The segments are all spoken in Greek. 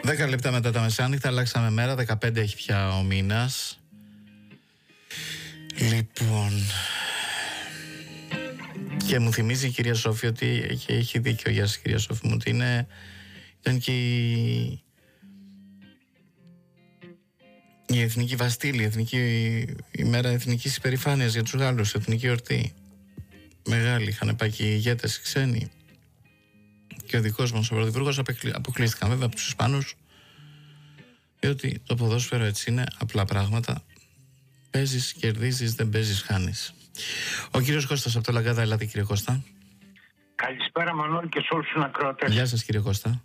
10 λεπτά μετά τα μεσάνυχτα, αλλάξαμε μέρα, 15 έχει πια ο μήνας. Λοιπόν, και μου θυμίζει η κυρία Σόφη ότι έχει δίκιο. Γεια σας κυρία Σόφη μου, ότι ήταν και η Εθνική Βαστίλη, η μέρα εθνικής υπερηφάνειας για τους Γάλλους, εθνική εορτή. Μεγάλη, είχαν πάει και οι ηγέτες ξένοι. Και ο δικός μας ο πρωθυπουργός αποκλείστηκαν βέβαια από τους Ισπανούς, διότι το ποδόσφαιρο έτσι είναι, απλά πράγματα. Παίζεις, κερδίζεις, δεν παίζεις, χάνεις. Ο κύριος Κώστας από το Λαγκάδα, ελάτε κύριε Κώστα. Καλησπέρα Μανώλη και σε όλους τους ακροατές. Γεια σας κύριε Κώστα.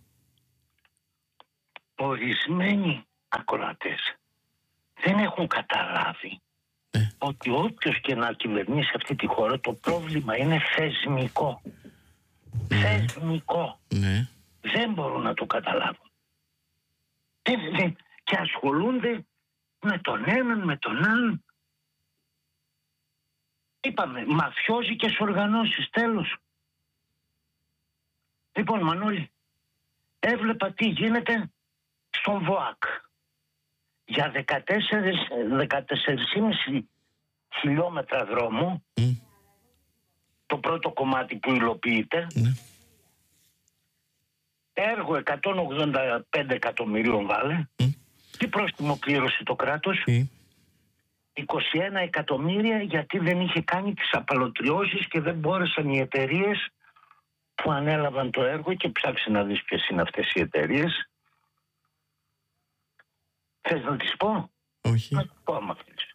Ορισμένοι ακροατές δεν έχουν καταλάβει ότι όποιος και να κυβερνήσει αυτή τη χώρα, το πρόβλημα είναι θεσμικό. Θεσμικό. Δεν μπορούν να το καταλάβουν. Και ασχολούνται με τον έναν, με τον άλλον. Είπαμε, μαφιόζικες οργανώσεις, τέλος. Λοιπόν Μανώλη, έβλεπα τι γίνεται στον ΒΟΑΚ. Για 14,5 χιλιόμετρα δρόμου, το πρώτο κομμάτι που υλοποιείται, έργο 185 εκατομμυρίων βάλε. Τι πρόστιμο πλήρωσε το κράτος? 21 εκατομμύρια, γιατί δεν είχε κάνει τις απαλωτριώσεις και δεν μπόρεσαν οι εταιρείες που ανέλαβαν το έργο, και ψάξε να δεις ποιες είναι αυτές οι εταιρείες. Θες να τις πω? Όχι. Να τις πω άμα θέλεις.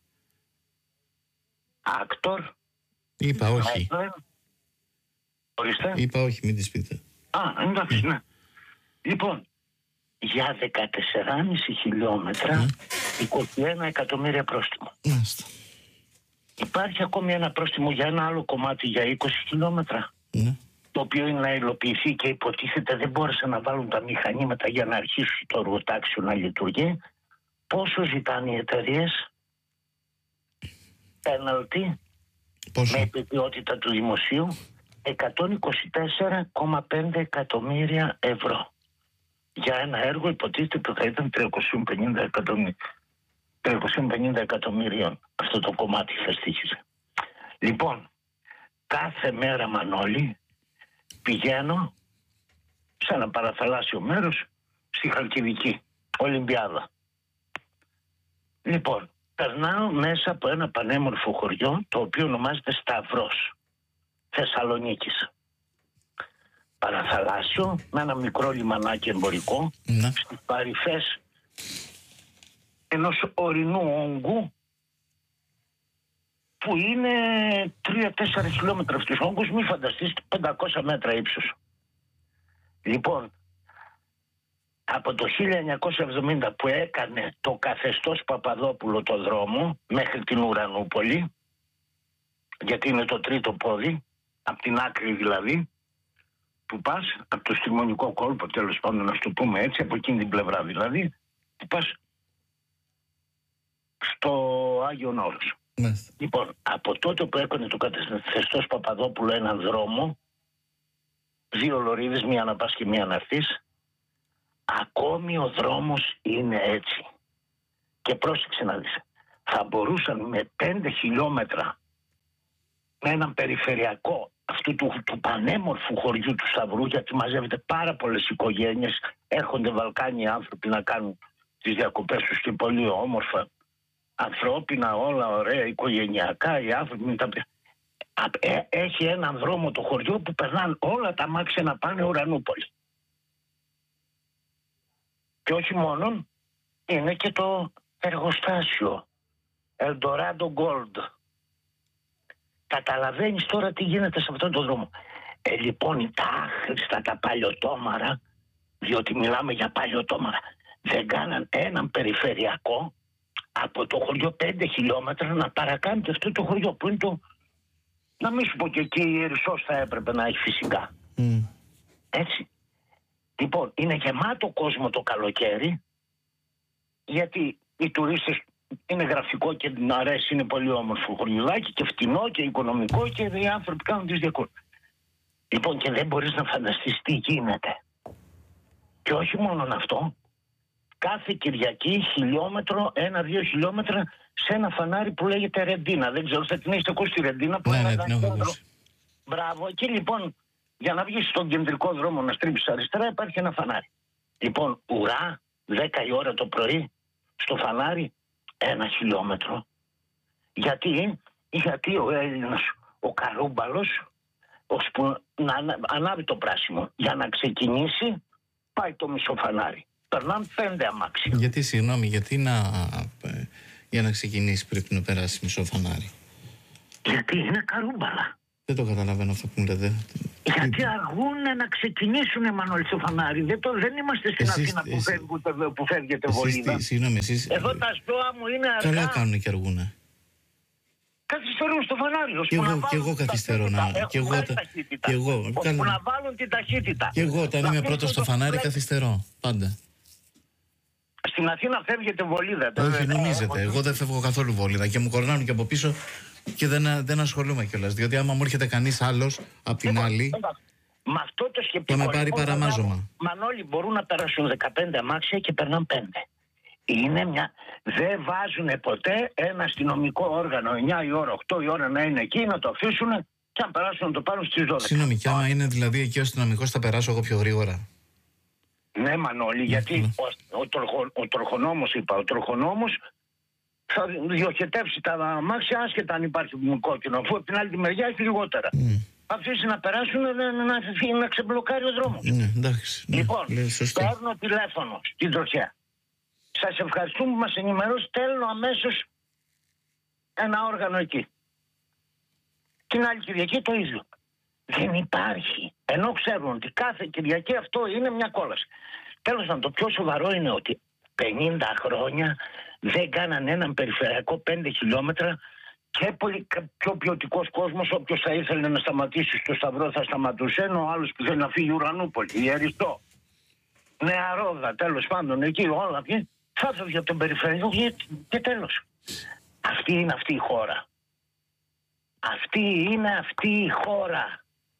Άκτορ. Είπα όχι. Ορίστε. Είπα όχι, μην τις πείτε. Εντάξει, ναι. Λοιπόν, για 14,5 χιλιόμετρα 21 εκατομμύρια πρόστιμο. Υπάρχει ακόμη ένα πρόστιμο για ένα άλλο κομμάτι για 20 χιλιόμετρα, το οποίο είναι να υλοποιηθεί και υποτίθεται δεν μπόρεσαν να βάλουν τα μηχανήματα για να αρχίσει το εργοτάξιο να λειτουργεί. Πόσο ζητάνε οι εταιρείες? Πέναλτι με επιποιότητα του δημοσίου 124,5 εκατομμύρια ευρώ για ένα έργο υποτίθεται που θα ήταν 350 εκατομμύριων. Αυτό το κομμάτι θα στοίχιζε. Κάθε μέρα Μανώλη πηγαίνω σε ένα παραθαλάσσιο μέρος στη Χαλκιδική Ολυμπιάδα. Περνάω μέσα από ένα πανέμορφο χωριό, το οποίο ονομάζεται Σταυρός, Θεσσαλονίκης. Παραθαλάσσιο, με ένα μικρό λιμανάκι εμπορικό, στις παρυφές ενός ορεινού όγκου, που είναι 3-4 χιλιόμετρα στους όγκους, μη φανταστείς, 500 μέτρα ύψος. Από το 1970 που έκανε το καθεστώς Παπαδόπουλο το δρόμο μέχρι την Ουρανούπολη, γιατί είναι το τρίτο πόδι, από την άκρη δηλαδή, που πας, από το Στιμονικό κόλπο, τέλος πάντων να το πούμε έτσι, από εκείνη την πλευρά δηλαδή, που πας στο Άγιον Όρος. Από τότε που έκανε το καθεστώς Παπαδόπουλο έναν δρόμο, 2 λωρίδες, μία να πας και μία να έρθεις, ακόμη ο δρόμος είναι έτσι. Και πρόσεξε να δεις, θα μπορούσαν με 5 χιλιόμετρα, με έναν περιφερειακό αυτού του πανέμορφου χωριού του Σταυρού, γιατί μαζεύεται πάρα πολλές οικογένειες, έρχονται Βαλκάνοι άνθρωποι να κάνουν τις διακοπές τους και πολύ όμορφα, ανθρώπινα, όλα ωραία, οικογενειακά, οι άνθρωποι έχει έναν δρόμο το χωριό που περνάνε όλα τα αμάξια να πάνε Ουρανούπολη. Και όχι μόνον, είναι και το εργοστάσιο Eldorado Gold. Καταλαβαίνεις τώρα τι γίνεται σε αυτόν τον δρόμο. Λοιπόν, τα άχρηστα, τα παλιωτόμαρα, διότι μιλάμε για παλιωτόμαρα, δεν κάναν έναν περιφερειακό από το χωριό 5 χιλιόμετρα να παρακάνει και αυτό το χωριό που είναι το... Να μην σου πω και εκεί η Ερυσσός θα έπρεπε να έχει φυσικά. Έτσι. Είναι γεμάτο κόσμο το καλοκαίρι, γιατί οι τουρίστες είναι γραφικό και την αρέσει, είναι πολύ όμορφο χωριουδάκι και φτηνό και οικονομικό και οι άνθρωποι κάνουν τις διακοπές. Και δεν μπορείς να φανταστείς τι γίνεται. Και όχι μόνο αυτό, κάθε Κυριακή χιλιόμετρο, 1-2 χιλιόμετρα σε ένα φανάρι που λέγεται Ρεντίνα. Δεν ξέρω, θα την έχετε ακούσει τη Ρεντίνα που ναι, την έχω ακούσει. Μπράβο, εκεί λοιπόν για να βγεις στον κεντρικό δρόμο να στρίψεις αριστερά υπάρχει ένα φανάρι. Λοιπόν, ουρά, 10 η ώρα το πρωί, στο φανάρι, 1 χιλιόμετρο. Γιατί ο Έλληνας, ο καρούμπαλος, ώσπου να ανάβει το πράσινο, για να ξεκινήσει, πάει το μισό φανάρι. Περνάνε 5 αμάξια. Γιατί, συγγνώμη, για να ξεκινήσει πρέπει να περάσει μισό φανάρι? Γιατί είναι καρούμπαλα. Δεν το καταλαβαίνω αυτό που μου λέτε. Γιατί αργούν να ξεκινήσουν, Μανώλη, στο φανάρι. Δεν είμαστε στην Αθήνα που φεύγετε βολίδα. Συγγνώμη, εσείς... Εδώ τα ζώα μου είναι αργά. Καλά κάνουν και αργούνε. Καθυστερούν στο φανάρι. Και εγώ καθυστερώ να... Ώσπου να βάλουν την ταχύτητα. Και εγώ όταν είμαι πρώτος στο φανάρι καθυστερώ. Πάντα. Στην Αθήνα φεύγετε βολίδα. Όχι, νομίζετε. Εγώ δεν φεύγω καθόλου βολίδα και μου κορνάνουν και από πίσω και δεν ασχολούμαι κιόλας. Διότι άμα μου έρχεται κανείς άλλος απ' την άλλη, με αυτό το σκεπτικό, θα με πάρει παραμάζωμα. Μανώλη, μπορούν να περάσουν 15 αμάξια και περνάνε 5. Δεν βάζουν ποτέ ένα αστυνομικό όργανο 9 η ώρα, 8 η ώρα να είναι εκεί, να το αφήσουν και αν περάσουν να το πάρουν στις 12. Συγγνώμη, και άμα είναι δηλαδή εκεί ο αστυνομικός θα περάσω εγώ πιο γρήγορα? Ναι, Μανώλη, γιατί ο τροχονόμος θα διοχετεύσει τα αμάξια άσχετα αν υπάρχει κόκκινο, αφού από την άλλη τη μεριά έχει λιγότερα. Αφήσει να περάσουν να ξεμπλοκάρει ο δρόμος. Ναι, εντάξει. Λοιπόν, παίρνω τηλέφωνο στην τροχιά. Σας ευχαριστούμε που μας ενημερώσει, στέλνω αμέσως ένα όργανο εκεί. Την άλλη Κυριακή το ίδιο. Δεν υπάρχει. Ενώ ξέρουν ότι κάθε Κυριακή αυτό είναι μια κόλαση. Τέλος πάντων, το πιο σοβαρό είναι ότι 50 χρόνια δεν κάναν έναν περιφερειακό 5 χιλιόμετρα και πολύ πιο ποιοτικός κόσμος. Όποιος θα ήθελε να σταματήσει στο Σταυρό θα σταματούσε, ενώ ο άλλος που θέλει να φύγει Ουρανούπολη, η Εριστό, Νεαρόδα, τέλος πάντων, εκεί όλα αυτή, θα έφευγε από τον περιφερειακό και τέλος. Αυτή είναι αυτή η χώρα. Αυτή είναι αυτή η χώρα.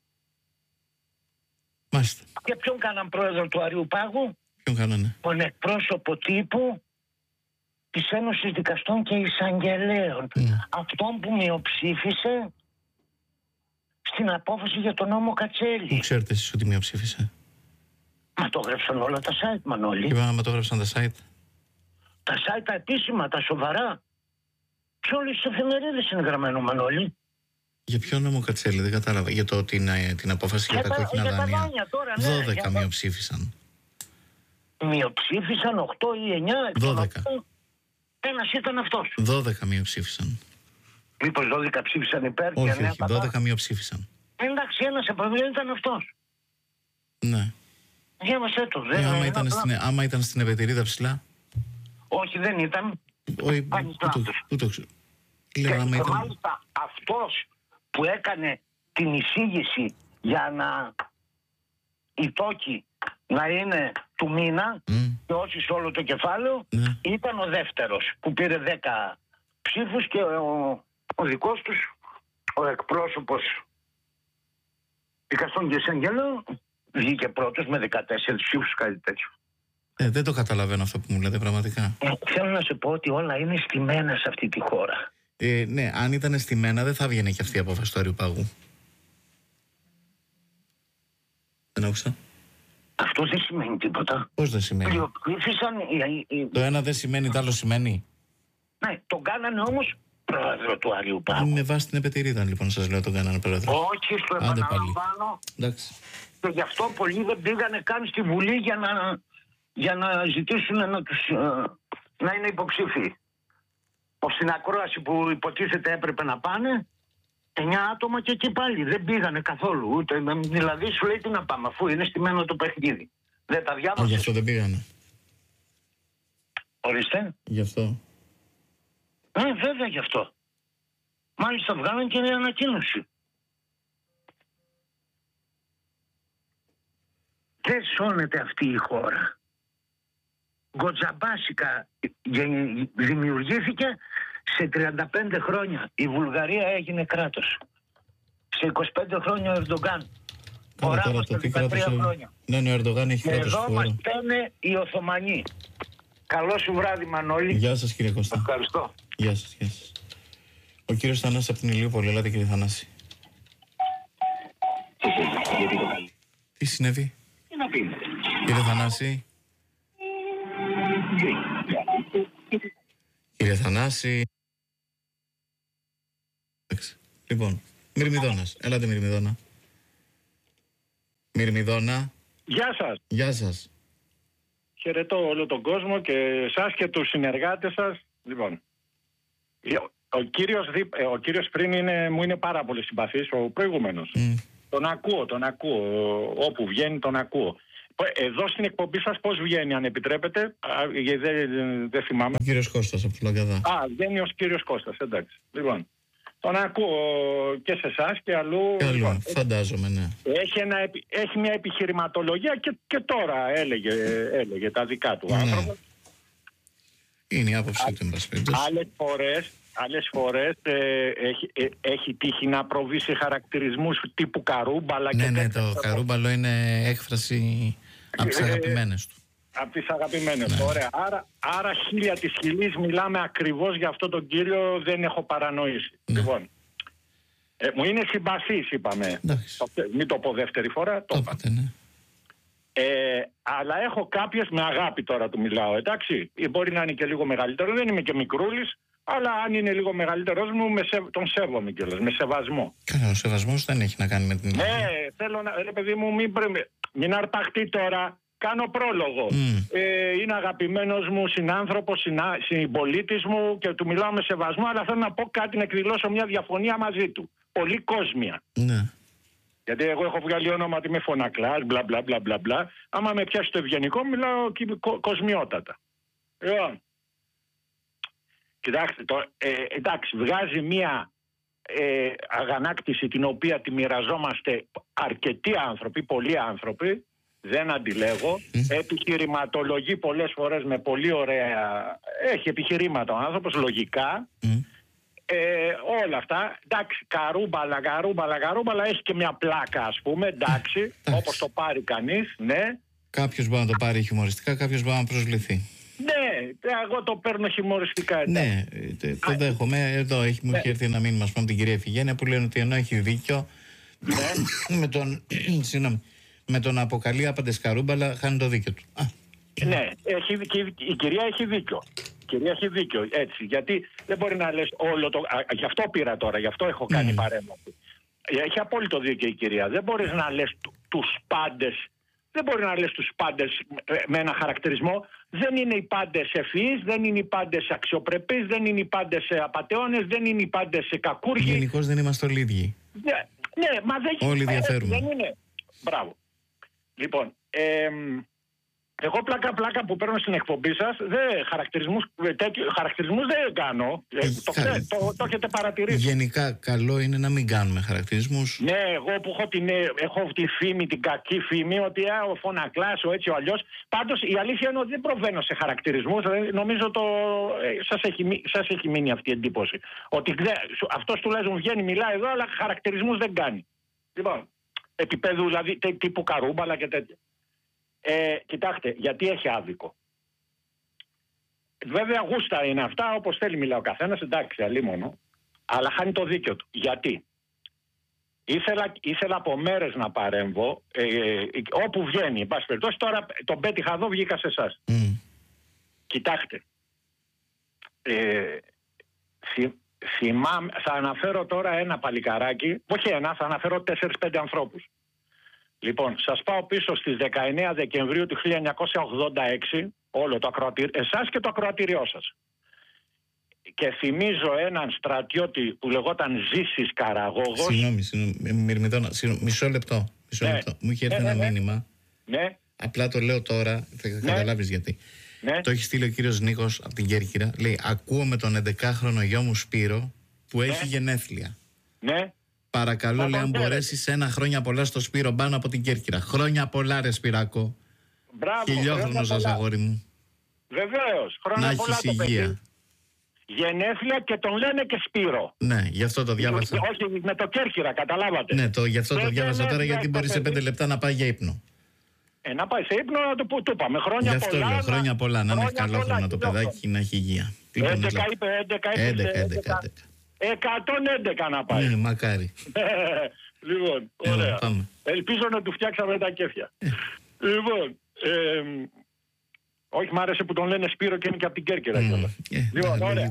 Μάλιστα. Και ποιον κάναν πρόεδρο του Αριουπάγου? Ποιον κάνανε? Τον εκπρόσωπο τύπου της Ένωσης Δικαστών και Εισαγγελέων. Αυτόν που μειοψήφισε στην απόφαση για τον νόμο Κατσέλη. Πού ξέρετε εσείς ότι μειοψήφισε? Μα το γράψαν όλα τα site, Μανώλη. Είπαμε να το γράψαν τα site. Τα site τα επίσημα, τα σοβαρά. Και όλες τις εφημερίδες είναι γραμμένο, Μανώλη. Για ποιο νόμο Κατσέλη, δεν κατάλαβα. Για την απόφαση για τα κόκκινα δάνεια. 12 μειοψήφισαν. Μειοψήφισαν 8 ή 9. 12. Ένας ήταν αυτός. 12 μειοψήφισαν. Μήπως 12 ψήφισαν υπέρ? Όχι, 12 μειοψήφισαν. Εντάξει, ένας από αυτούς ήταν αυτός. Ναι. Διάβασέ το. Άμα ήταν στην Επετηρίδα ψηλά. Όχι, δεν ήταν. Όχι, πού το ξέρω. Και μάλιστα αυτός που έκανε την εισήγηση για να οι τόκοι να είναι του μήνα και όχι σε όλο το κεφάλαιο, ήταν ο δεύτερος που πήρε 10 ψήφους και ο δικός τους, ο εκπρόσωπος δικαστών και εισαγγελέων, βγήκε πρώτος με 14 ψήφους, κάτι τέτοιο. Δεν το καταλαβαίνω αυτό που μου λέτε πραγματικά. Θέλω να σου πω ότι όλα είναι στημένα σε αυτή τη χώρα. Ναι, αν ήταν στημένα δεν θα βγαίνει και αυτή η απόφαση του Αριουπάγου. Δεν άκουσα. Αυτό δεν σημαίνει τίποτα. Πώς δεν σημαίνει? Το ένα δεν σημαίνει, το άλλο σημαίνει. Ναι, τον κάνανε όμως πρόεδρο του Αριουπάγου. Με βάση την Επετηρίδα λοιπόν σας λέω τον κάνανε πρόεδρο. Όχι, στο επαναλαμβάνω. Και γι' αυτό πολλοί δεν πήγανε καν στη Βουλή για να ζητήσουν να είναι υποψήφοι. Στην ακρόαση που υποτίθεται έπρεπε να πάνε 9 άτομα και εκεί πάλι δεν πήγανε καθόλου. Δηλαδή σου λέει τι να πάμε αφού είναι στημένο το παιχνίδι. Δεν τα διάβασες? Γι' αυτό δεν πήγανε. Ορίστε. Γι' αυτό. Βέβαια γι' αυτό. Μάλιστα βγάλαν και μια ανακοίνωση. Δεν σώνεται αυτή η χώρα. Γκοτζαμπάσικα δημιουργήθηκε σε 35 χρόνια. Η Βουλγαρία έγινε κράτος. Σε 25 χρόνια ο Ερντογκάν. Τώρα το τι κράτος? χρόνια. Ναι, ο Ερντογκάν έχει κράτος. Εδώ μας πένε οι Οθωμανοί. Καλό σου βράδυ, Μανώλη. Γεια σας, κύριε Κώστα. Ευχαριστώ. Γεια σας, γεια σας. Ο κύριος Θανάσης από την Ηλιούπολη. Ελάτε, κύριε Θανάση. Τι συνέβη? Τι να πει. Κύριε Θανάση. Κύριε Θανάση. Λοιπόν, Μυρμηδόνας. Ελάτε, Μυρμηδόνα. Μυρμηδόνα. Γεια σας. Γεια σας. Χαιρετώ όλο τον κόσμο και εσάς και τους συνεργάτες σας. Λοιπόν, ο κύριος πριν μου είναι πάρα πολύ συμπαθής, ο προηγούμενος. Τον ακούω. Όπου βγαίνει τον ακούω. Εδώ στην εκπομπή σας πώς βγαίνει, αν επιτρέπετε? Δεν θυμάμαι. Ο κύριος Κώστας από τη Λαγκαδά. Βγαίνει ο κύριος Κώστας, εντάξει. Λοιπόν, τον ακούω και σε εσάς και αλλού. Και αλλού, φαντάζομαι, ναι. Έχει μια επιχειρηματολογία και τώρα έλεγε τα δικά του άνθρωπα. Είναι η άποψή του, εν πάση περιπτώσει. Άλλες φορές έχει τύχει να προβεί σε χαρακτηρισμούς τύπου καρούμπαλα. Ναι, το καρούμπαλο είναι έκφραση από τις αγαπημένες του. Από τις αγαπημένες, ωραία. Άρα χίλια της χιλής μιλάμε ακριβώς για αυτόν τον κύριο, δεν έχω παρανοήσει. Ναι. Λοιπόν, μου είναι συμπαθής, είπαμε. Μην το πω δεύτερη φορά. Το είπατε, ναι. Αλλά έχω κάποιες, με αγάπη τώρα του μιλάω, εντάξει. Μπορεί να είναι και λίγο μεγαλύτερο, δεν είμαι και μικρούλης, αλλά αν είναι λίγο μεγαλύτερος μου, τον σέβομαι κιόλας, με σεβασμό. Καλά, ο σεβασμός δεν έχει να κάνει με την ηλικία. Ναι, θέλω να, ρε παιδί μου, μην αρπαχτεί τώρα. Κάνω πρόλογο. Είναι αγαπημένος μου συνάνθρωπος, συμπολίτης μου και του μιλάω με σεβασμό, αλλά θέλω να πω κάτι, να εκδηλώσω μια διαφωνία μαζί του. Πολύ κόσμια. Ναι. Γιατί εγώ έχω βγάλει όνομα ότι είμαι φωνακλάς, μπλα μπλα μπλα μπλα μπλα. Άμα με πιάσει το ευγενικό, μιλάω κοσμιότατα. Κοιτάξτε, εντάξει, βγάζει μια αγανάκτηση την οποία τη μοιραζόμαστε αρκετοί άνθρωποι, πολλοί άνθρωποι. Δεν αντιλέγω. Επιχειρηματολογεί πολλές φορές με πολύ ωραία. Έχει επιχειρήματα ο άνθρωπος, λογικά. Όλα αυτά. Εντάξει, καρούμπαλα. Έχει και μια πλάκα, ας πούμε. Εντάξει, όπως το πάρει κανείς. Ναι. Κάποιος μπορεί να το πάρει χιουμοριστικά, κάποιος μπορεί να προσβληθεί. Ναι, εγώ το παίρνω χιουμοριστικά. Ναι, το δέχομαι. Εδώ μου έχει έρθει ένα μήνυμα από την κυρία Εφηγένεια που λένε ότι ενώ έχει δίκιο με τον αποκαλεί άπαντες καρούμπαλα, χάνει το δίκιο του. Ναι, η κυρία έχει δίκιο. Έτσι, γιατί δεν μπορεί να λες όλο το. Γι' αυτό πήρα τώρα, γι' αυτό έχω κάνει παρέμβαση. Έχει απόλυτο δίκιο η κυρία. Δεν μπορείς να λες τους πάντες. Δεν μπορεί να λες τους πάντες με ένα χαρακτηρισμό. Δεν είναι οι πάντες ευφυείς, δεν είναι οι πάντες αξιοπρεπείς, δεν είναι οι πάντες απατεώνες, δεν είναι οι πάντες κακούργοι. Γενικώς δεν είμαστε όλοι ίδιοι. Ναι, μα δεν. Όλοι διαφέρουμε. Δεν είναι. Μπράβο. Λοιπόν, εγώ πλάκα που παίρνω στην εκπομπή σας, χαρακτηρισμούς δεν κάνω. Το έχετε παρατηρήσει. Γενικά καλό είναι να μην κάνουμε χαρακτηρισμούς. Ναι, εγώ που έχω τη φήμη, την κακή φήμη, ότι ο φωνακλάς, ο έτσι ο αλλιώς. Πάντως η αλήθεια είναι ότι δεν προβαίνω σε χαρακτηρισμούς. Νομίζω σας έχει μείνει αυτή η εντύπωση. Ότι αυτός τουλάχιστον βγαίνει, μιλάει εδώ, αλλά χαρακτηρισμούς δεν κάνει. Λοιπόν, επίπεδου δηλαδή τύπου καρούμπαλα και τέτοια. Κοιτάξτε, γιατί έχει άδικο. Βέβαια γούστα είναι αυτά, όπως θέλει μιλάει ο καθένας, εντάξει, αλίμονο, αλλά χάνει το δίκιο του. Γιατί? Ήθελα από μέρες να παρέμβω, όπου βγαίνει, εν πάση περιπτώσει, τώρα τον πέτυχα εδώ, βγήκα σε εσάς. Κοιτάξτε, θα αναφέρω τώρα ένα παλικαράκι, όχι ένα, θα αναφέρω 4-5 ανθρώπους. Λοιπόν, σας πάω πίσω στις 19 Δεκεμβρίου του 1986, όλο το εσάς και το ακροατήριό σας. Και θυμίζω έναν στρατιώτη που λεγόταν Ζήσης Καραγόγος. Συγγνώμη, Μυρμηδόνα, μισό λεπτό. Μου είχε έρθει ένα μήνυμα. Ναι. Απλά το λέω τώρα, θα καταλάβεις γιατί. Ναι. Το έχει στείλει ο κύριος Νίκος από την Κέρκυρα. Λέει, ακούω με τον 11χρονο γιο μου Σπύρο που έχει γενέθλια. Ναι. Παρακαλώ, λέει, αν μπορέσει ένα χρόνια πολλά στο Σπύρο πάνω από την Κέρκυρα. Χρόνια πολλά, ρε Σπυράκο. Μπράβο. Χιλιόχρονος σας, αγόρι μου. Βεβαίως. Χρόνια πολλά το παιδί. Γενέθλια και τον λένε και Σπύρο. Ναι, γι' αυτό το διάβασα. Όχι, με το Κέρκυρα, καταλάβατε. Ναι, γι' αυτό το διάβασα τώρα, γιατί μπορεί σε 5 λεπτά να πάει για ύπνο. Να πάει σε ύπνο να του είπαμε. Χρόνια γι' αυτό πολλά. Λέω, χρόνια πολλά. Να είναι καλό χρόνο το παιδάκι και να έχει υγεία. 11 είπε, 111 να πάει. Μακάρι. Λοιπόν, ωραία. Ελπίζω να του φτιάξαμε τα κέφια. Λοιπόν, όχι, μ' άρεσε που τον λένε Σπύρο και είναι και από την Κέρκυρα. Λοιπόν, ωραία.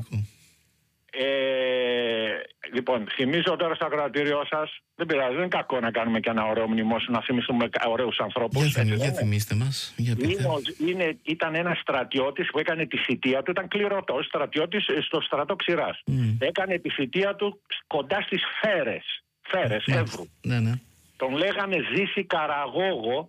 Λοιπόν, θυμίζω τώρα στο ακροατήριό σας, δεν πειράζει, δεν είναι κακό να κάνουμε και ένα ωραίο μνημόσυνο, να θυμηθούμε ωραίους ανθρώπους. Για θυμίστε μας. Ήταν ένας στρατιώτης που έκανε τη θητεία του, ήταν κληρωτός στρατιώτης στο στρατό Ξηράς. Έκανε τη θητεία του κοντά στις Φέρες, Εύρου. Ναι. Τον λέγανε Ζήση Καραγόγο.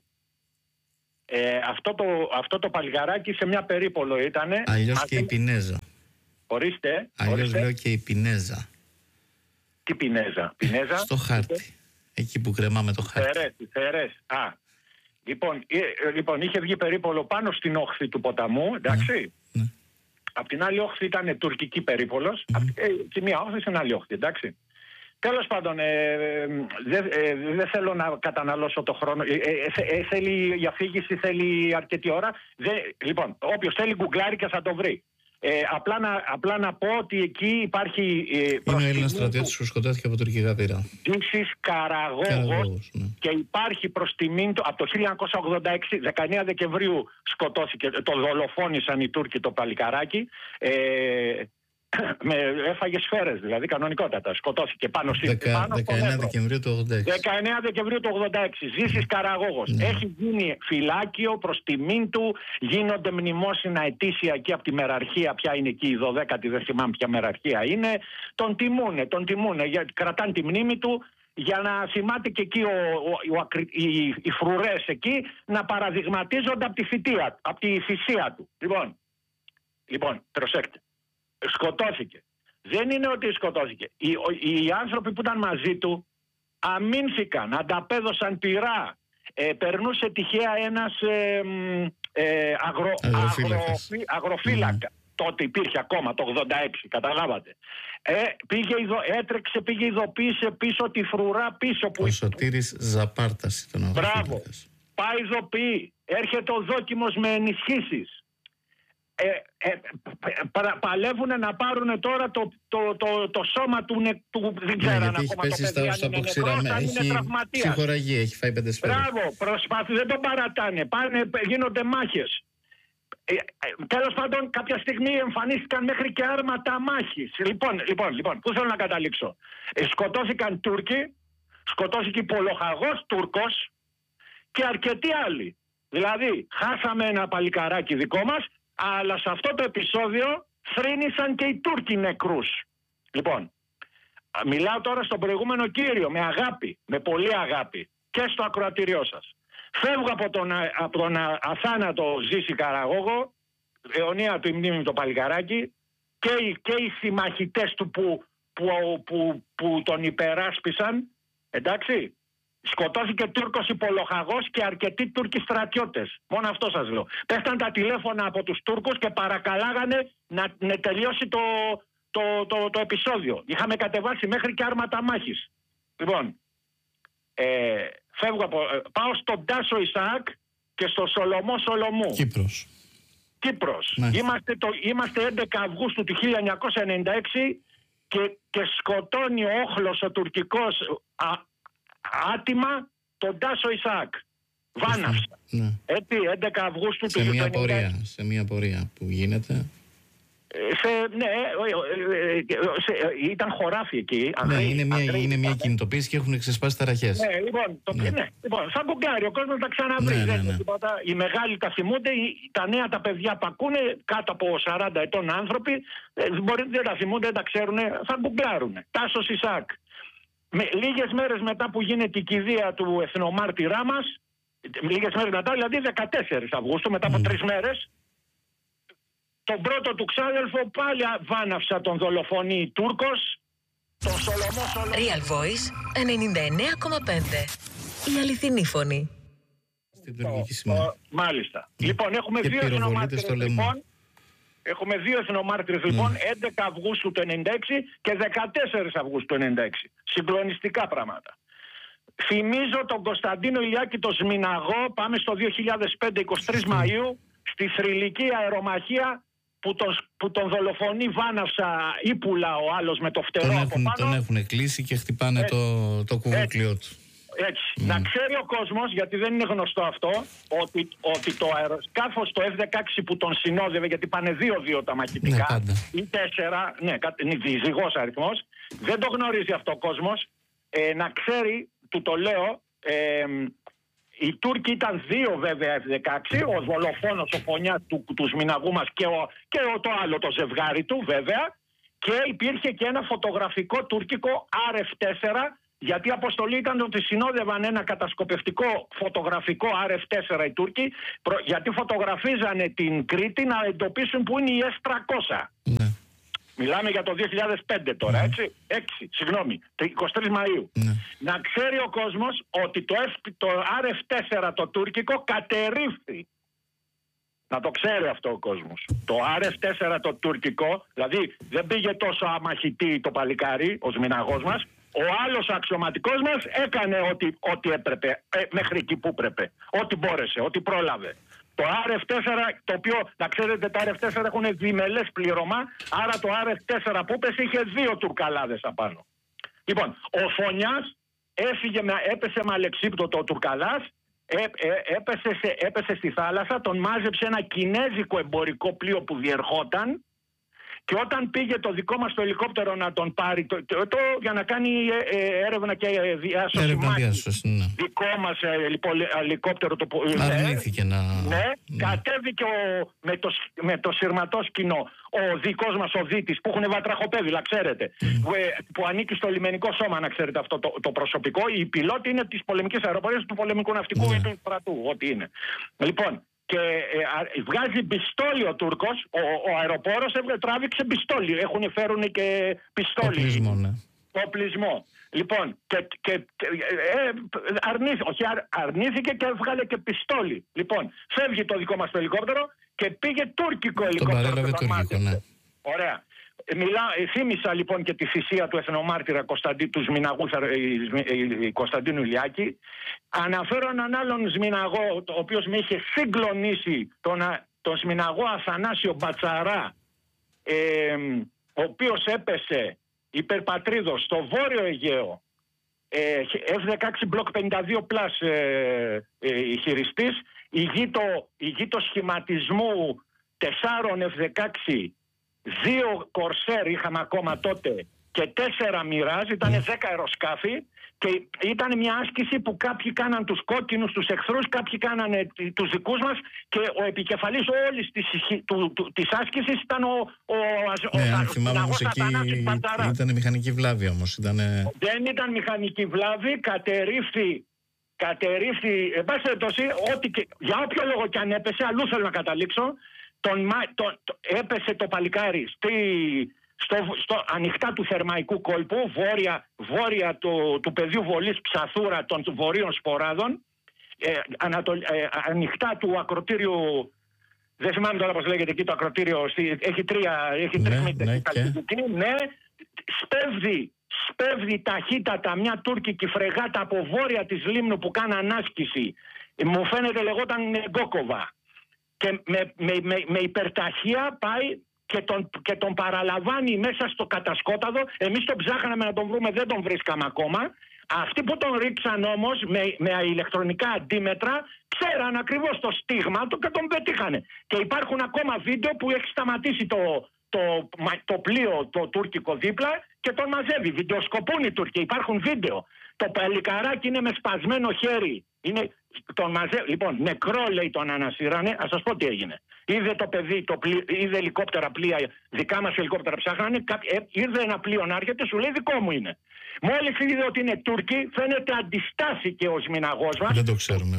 Αυτό το παλιγαράκι σε μια περίπολο ήτανε. Αλλιώς και η Πινέζα. Ορίστε. Αλλιώς λέω και η Πινέζα. Τι Πινέζα? Στο χάρτη. Εκεί που κρεμάμε το χάρτη. Φέρες. Λοιπόν, είχε βγει περίπολο πάνω στην όχθη του ποταμού, εντάξει. Ναι. Απ' την άλλη όχθη ήταν τουρκική περίπολος. Και μία όχθη στην άλλη όχθη, εντάξει. Τέλος πάντων, δεν θέλω να καταναλώσω το χρόνο. Η αφήγηση θέλει αρκετή ώρα. Λοιπόν, όποιος θέλει γκουγκλάρει και θα το βρει. Απλά να πω ότι εκεί υπάρχει. Είναι ο Έλληνας στρατιώτης που σκοτώθηκε από τουρκικά πύρα. Ζήσης Καραγόγος. Ναι. Και υπάρχει προς τιμήν του από το 1986, 19 Δεκεμβρίου σκοτώθηκε. Το δολοφόνησαν οι Τούρκοι το παλικαράκι. Έφαγε σφαίρες, δηλαδή κανονικότατα. Σκοτώθηκε πάνω στην 19 Δεκεμβρίου του 86. 19 Δεκεμβρίου του 86. Ζήσης Καραγόγος. Έχει γίνει φυλάκιο προς τιμήν του. Γίνονται μνημόσυνα ετήσια εκεί από τη μεραρχία. Ποια είναι εκεί, η 12η, δεν θυμάμαι ποια μεραρχία είναι. Τον τιμούνε. Κρατάνε τη μνήμη του για να θυμάται και εκεί οι φρουρές εκεί να παραδειγματίζονται από τη θυσία του. Λοιπόν, προσέξτε. Σκοτώθηκε. Δεν είναι ότι σκοτώθηκε. Οι άνθρωποι που ήταν μαζί του αμήνθηκαν, ανταπέδωσαν πυρά. Περνούσε τυχαία ένας αγροφύλακα. Τότε υπήρχε ακόμα το 86, καταλάβατε. Πήγε ειδοποίησε πίσω τη φρουρά πίσω. Ο Σωτήρης Ζαπάρτας ήταν ο αγροφύλακας. Μπράβο. Πάει ειδοποιεί. Έρχεται ο δόκιμος με ενισχύσεις. Παλεύουν να πάρουν τώρα το σώμα του δεν ξέραν ακόμα. Έχει πέσει στα αποξηραμένα. Έχει ψυχοραγία, έχει φάει 5 σφαίρες. Μπράβο, δεν τον παρατάνε. Γίνονται μάχες. Τέλος πάντων, κάποια στιγμή εμφανίστηκαν μέχρι και άρματα μάχης. Λοιπόν, πού θέλω να καταλήξω? Σκοτώθηκαν Τούρκοι, σκοτώθηκε Πολοχαγός Τούρκος και αρκετοί άλλοι. Δηλαδή, χάσαμε ένα παλικαράκι δικό μας, αλλά σε αυτό το επεισόδιο θρήνησαν και οι Τούρκοι νεκρούς. Λοιπόν, μιλάω τώρα στον προηγούμενο κύριο με αγάπη, με πολύ αγάπη και στο ακροατήριό σας. Φεύγω από τον αθάνατο Ζήση Καραγόγο, αιωνία του η μνήμη το παλικαράκι, και οι συμμαχητές του που τον υπεράσπισαν, εντάξει. Σκοτώθηκε Τούρκος Πολοχαγός και αρκετοί Τούρκοι στρατιώτες. Μόνο αυτό σας λέω. Πέφταν τα τηλέφωνα από τους Τούρκους και παρακαλάγανε να τελειώσει το επεισόδιο. Είχαμε κατεβάσει μέχρι και άρματα μάχης. Λοιπόν, πάω στον Τάσο Ισαάκ και στο Σολομό Σολομού. Κύπρος. Ναι. Είμαστε 11 Αυγούστου του 1996 και σκοτώνει ο όχλος ο τουρκικός άτιμα τον Τάσο Ισαάκ. Βάναυσα. Ναι. Έτσι, 11 Αυγούστου του 1996. Σε μια πορεία που γίνεται. Ήταν χωράφι εκεί. Ναι, είναι μια κινητοποίηση και έχουν ξεσπάσει ταραχές. Ναι, λοιπόν, θα γκουγκλάρει, ο κόσμος τα ξαναβρει. Ναι. Οι μεγάλοι τα θυμούνται, τα νέα τα παιδιά που ακούνε, κάτω από 40 ετών άνθρωποι, δεν τα θυμούνται, δεν τα ξέρουν, θα γκουγκλάρουν. Τάσος Ισαάκ. Λίγες μέρες μετά που γίνεται η κηδεία του εθνομάρτυρά μας, λίγες μέρες μετά, δηλαδή 14 Αυγούστου, μετά από 3 μέρες, τον πρώτο του ξάδελφο πάλι βάναυσα τον δολοφονεί Τούρκος, τον Σολομό. Real Voice 99,5. Η αληθινή φωνή. Στην τουρκική σημαία. Μάλιστα. Λοιπόν, έχουμε δύο εθνομάρτυρες λοιπόν. Έχουμε 2 εθνομάρτυρες λοιπόν, 11 Αυγούστου του 96 και 14 Αυγούστου του 96. Συγκλονιστικά πράγματα. θυμίζω τον Κωνσταντίνο Ηλιάκη το Σμιναγό, πάμε στο 2005, 23 Μαΐου, στη θρυλική αερομαχία που τον δολοφονεί Βάναυσα Ύπουλα ο άλλος με το φτερό από πάνω. Τον έχουν κλείσει και χτυπάνε το κουβούκλιο του. Έτσι. Να ξέρει ο κόσμος, γιατί δεν είναι γνωστό αυτό, ότι το αεροσκάφος το F-16 που τον συνόδευε, γιατί πάνε 2-2 τα μαχητικά, ή 4, είναι διζυγός αριθμός, δεν το γνωρίζει αυτό ο κόσμος. Να ξέρει, του το λέω, οι Τούρκοι ήταν 2 βέβαια F-16, ο δολοφόνος, ο φωνιάς του Σμιναγού μας και το άλλο το ζευγάρι του βέβαια, και υπήρχε και ένα φωτογραφικό τουρκικό RF-4, γιατί η αποστολή ήταν ότι συνόδευαν ένα κατασκοπευτικό φωτογραφικό RF-4 οι Τούρκοι, γιατί φωτογραφίζανε την Κρήτη να εντοπίσουν που είναι η S-300. Ναι. Μιλάμε για το 2005 τώρα, έτσι. 23 Μαΐου. Ναι. Να ξέρει ο κόσμος ότι το RF-4 το τουρκικό κατερρίφθη. Να το ξέρει αυτό ο κόσμος. Το RF-4 το τουρκικό, δηλαδή δεν πήγε τόσο αμαχητή το παλικάρι, ο Σμιναγός μας. Ο άλλος αξιωματικός μας έκανε ό,τι έπρεπε, μέχρι εκεί που έπρεπε. Ό,τι μπόρεσε, ό,τι πρόλαβε. Το RF-4, το οποίο, να ξέρετε, τα RF-4 έχουν διμελές πλήρωμα, άρα το RF-4 που έπεσε είχε 2 τουρκαλάδες απάνω. Λοιπόν, ο Φωνιάς έπεσε με αλεξίπτωτο τουρκαλάς, έπεσε στη θάλασσα, τον μάζεψε ένα κινέζικο εμπορικό πλοίο που διερχόταν, και όταν πήγε το δικό μας το ελικόπτερο να τον πάρει για να κάνει έρευνα και διάσωση, ναι. δικό μας ελικόπτερο αρνήθηκε κατέβηκε με το σειρματόσκηνο ο δικός μας ο Δίτης, που έχουν βατραχοπέδιλα, ξέρετε, που ανήκει στο λιμενικό σώμα, να ξέρετε αυτό το προσωπικό. Οι πιλότοι είναι της πολεμικής αεροπορίας, του πολεμικού ναυτικού ή του στρατού, ό,τι είναι. Λοιπόν, και βγάζει πιστόλι ο Τούρκος, ο αεροπόρος τράβηξε πιστόλι. Φέρουν και πιστόλι. Οπλισμό. Λοιπόν, αρνήθηκε και έβγαλε και πιστόλι. Λοιπόν, φεύγει το δικό μας το ελικόπτερο και πήγε τουρκικό ελικόπτερο. Τον παρέλαβε τουρκικό, ναι. Ωραία. Θύμισα λοιπόν και τη θυσία του εθνομάρτυρα του Σμιναγού Κωνσταντίνου Ηλιάκη. Αναφέρω έναν άλλον Σμιναγό, ο οποίος με είχε συγκλονίσει, τον Σμιναγό Αθανάσιο Μπατσαρά, ο οποίος έπεσε υπερπατρίδος στο Βόρειο Αιγαίο, F-16 Block 52 χειριστής, ηγείτο σχηματισμού 4 F-16, 2 Κορσέρ είχαμε ακόμα τότε και 4 Μιράζ, ήταν 10 αεροσκάφη, και ήταν μια άσκηση που κάποιοι κάναν τους κόκκινους, τους εχθρούς, κάποιοι κάνανε τους δικούς μας, και ο επικεφαλής όλης της άσκησης ήταν αν θυμάμαι όμως εκεί ήταν μηχανική βλάβη όμως. Δεν ήταν μηχανική βλάβη, κατερρίφθη, εν πάση περιπτώσει, για όποιο λόγο και αν έπεσε, αλλού θέλω να καταλήξω, έπεσε το παλικάρι στο ανοιχτά του Θερμαϊκού κόλπου, βόρεια του πεδίου βολής Ψαθούρα των βορείων Σποράδων, ανοιχτά του ακροτήριου, δεν θυμάμαι τώρα πώς λέγεται εκεί το ακροτήριο, έχει τρεις μύτες. Σπέβδει ταχύτατα μια τουρκική φρεγάτα από βόρεια της Λίμνου που κάναν άσκηση, μου φαίνεται λεγόταν Γκόκοβα, και με υπερταχεία πάει και τον παραλαμβάνει μέσα στο κατασκόταδο. Εμείς τον ψάχναμε να τον βρούμε, δεν τον βρίσκαμε ακόμα. Αυτοί που τον ρίξαν όμως με ηλεκτρονικά αντίμετρα ξέραν ακριβώς το στίγμα του και τον πετύχανε. Και υπάρχουν ακόμα βίντεο που έχει σταματήσει το πλοίο το τουρκικό δίπλα και τον μαζεύει. Βιντεοσκοπούν οι Τούρκοι, υπάρχουν βίντεο. Το παλικαράκι είναι με σπασμένο χέρι. Λοιπόν, νεκρό λέει τον ανασύρανε. Ας σας πω τι έγινε. Είδε το παιδί, είδε ελικόπτερα πλοία, δικά μας ελικόπτερα ψάχνανε. Ήρθε ένα πλοίο να έρχεται, σου λέει δικό μου είναι. Μόλις είδε ότι είναι Τούρκοι, φαίνεται αντιστάθηκε ο Σμιναγός μας. Δεν το ξέρουμε.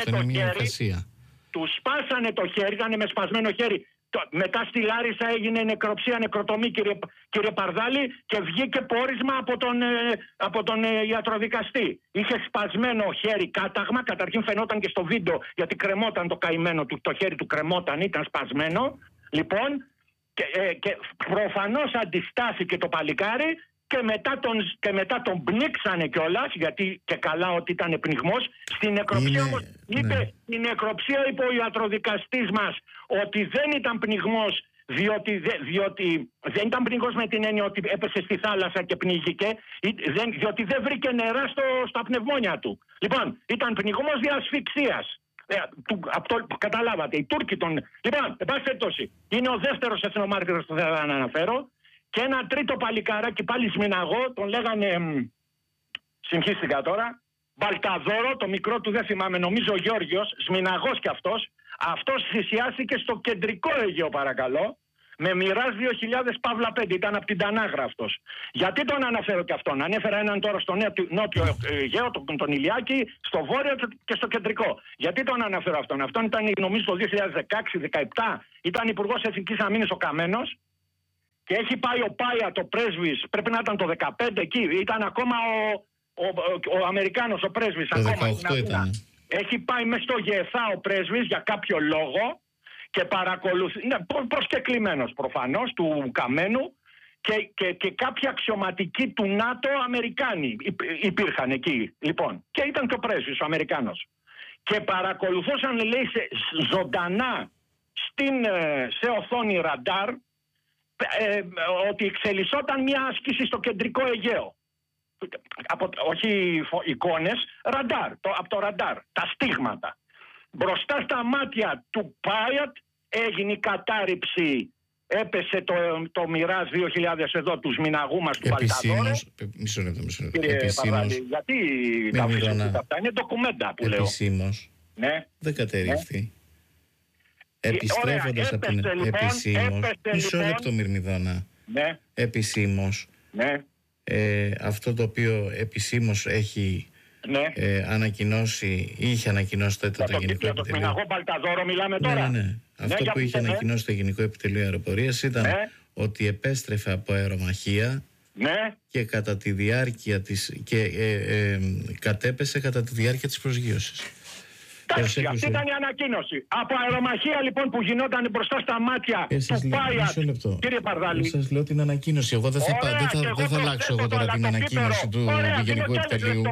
Του σπάσανε το χέρι, ήταν με σπασμένο χέρι. Μετά στη Λάρισα έγινε νεκροψία, νεκροτομή, κύριε Παρδάλη, και βγήκε πόρισμα από τον ιατροδικαστή. Είχε σπασμένο χέρι κάταγμα, καταρχήν φαινόταν και στο βίντεο, γιατί κρεμόταν το καημένο του, το χέρι του κρεμόταν, ήταν σπασμένο. Λοιπόν, και προφανώς αντιστάθηκε το παλικάρι και μετά τον πνίξανε κιόλας, γιατί και καλά ότι ήταν πνιγμός. Στην νεκροψία όμως η νεκροψία είπε ο ιατροδικαστής μας ότι δεν ήταν πνιγμός, διότι δεν ήταν πνιγμός με την έννοια ότι έπεσε στη θάλασσα και πνίγηκε, διότι δεν βρήκε νερά στα πνευμόνια του. Λοιπόν, ήταν πνιγμός δια ασφυξίας. Καταλάβατε, οι Τούρκοι τον... Λοιπόν, εν πάση περιπτώσει, είναι ο δεύτερος εθνομάρτυρας που θέλω να αναφέρω. Και ένα τρίτο παλικάράκι, πάλι Σμηναγό, τον λέγανε, συγχύστηκα τώρα, Μπαλταδόρο, το μικρό του δεν θυμάμαι, νομίζω Γιώργιος, Σμηναγός κι αυτός. Αυτός θυσιάστηκε στο κεντρικό Αιγαίο, παρακαλώ, με Μοιράζ 2000 Παύλα 5, ήταν από την Τανάγρα αυτός. Γιατί τον αναφέρω κι αυτόν? Ανέφερα έναν τώρα στο νότιο Αιγαίο, τον Ηλιάκη, στο βόρειο και στο κεντρικό. Γιατί τον αναφέρω αυτόν? Αυτόν ήταν, νομίζω, το 2016-17, ήταν υπουργός Εθνικής Αμήνης ο Καμένος. Και έχει πάει ο Πάια, το πρέσβης, πρέπει να ήταν το 15 εκεί, ήταν ακόμα ο Αμερικάνος ο πρέσβης. Το ακόμα 18 ήταν. Έχει πάει μέσα στο ΓΕΘΑ ο πρέσβης για κάποιο λόγο και παρακολουθεί, προσκεκλημένος προφανώς του Καμένου και κάποιοι αξιωματικοί του ΝΑΤΟ Αμερικάνοι υπήρχαν εκεί λοιπόν. Και ήταν και ο πρέσβης ο Αμερικάνος. Και παρακολουθούσαν, λέει, ζωντανά σε οθόνη ραντάρ ότι εξελισσόταν μια άσκηση στο κεντρικό Αιγαίο. Όχι εικόνες, ραντάρ, από το ραντάρ, τα στίγματα. Μπροστά στα μάτια του Πάιατ έγινε η κατάρριψη, έπεσε το Μοιράζ 2000 εδώ του Σμηναγού μας του Παλταδόρου. Μισό λεπτό. Γιατί τα αφήσετε αυτά, είναι ντοκουμέντα που λέω. Επισήμως, ναι. Δεν κατερρύφθη. Επιστρέφοντας από την επισήμως, μισό λεπτό Μυρμηδόνα, ναι. Επισήμως, ναι. Αυτό το οποίο επισήμως έχει ανακοινώσει, είχε ανακοινώσει τότε το Γενικό Επιτελείο. Για το Σμηναγό Παλταδόρο μιλάμε τώρα. Ναι. Αυτό που είχε ανακοινώσει το Γενικό Επιτελείο Αεροπορίας ήταν ότι επέστρεφε από αερομαχία και κατά τη διάρκεια κατέπεσε κατά τη διάρκεια της προσγείωσης. Εντάξει, αυτή ήταν η ανακοίνωση. Από αερομαχία λοιπόν που γινόταν μπροστά στα μάτια του Πάιατ. Κύριε Παρδάλη. Σας λέω την ανακοίνωση. Εγώ δεν θα αλλάξω εγώ τώρα την ανακοίνωση του Γενικού Επιτελείου.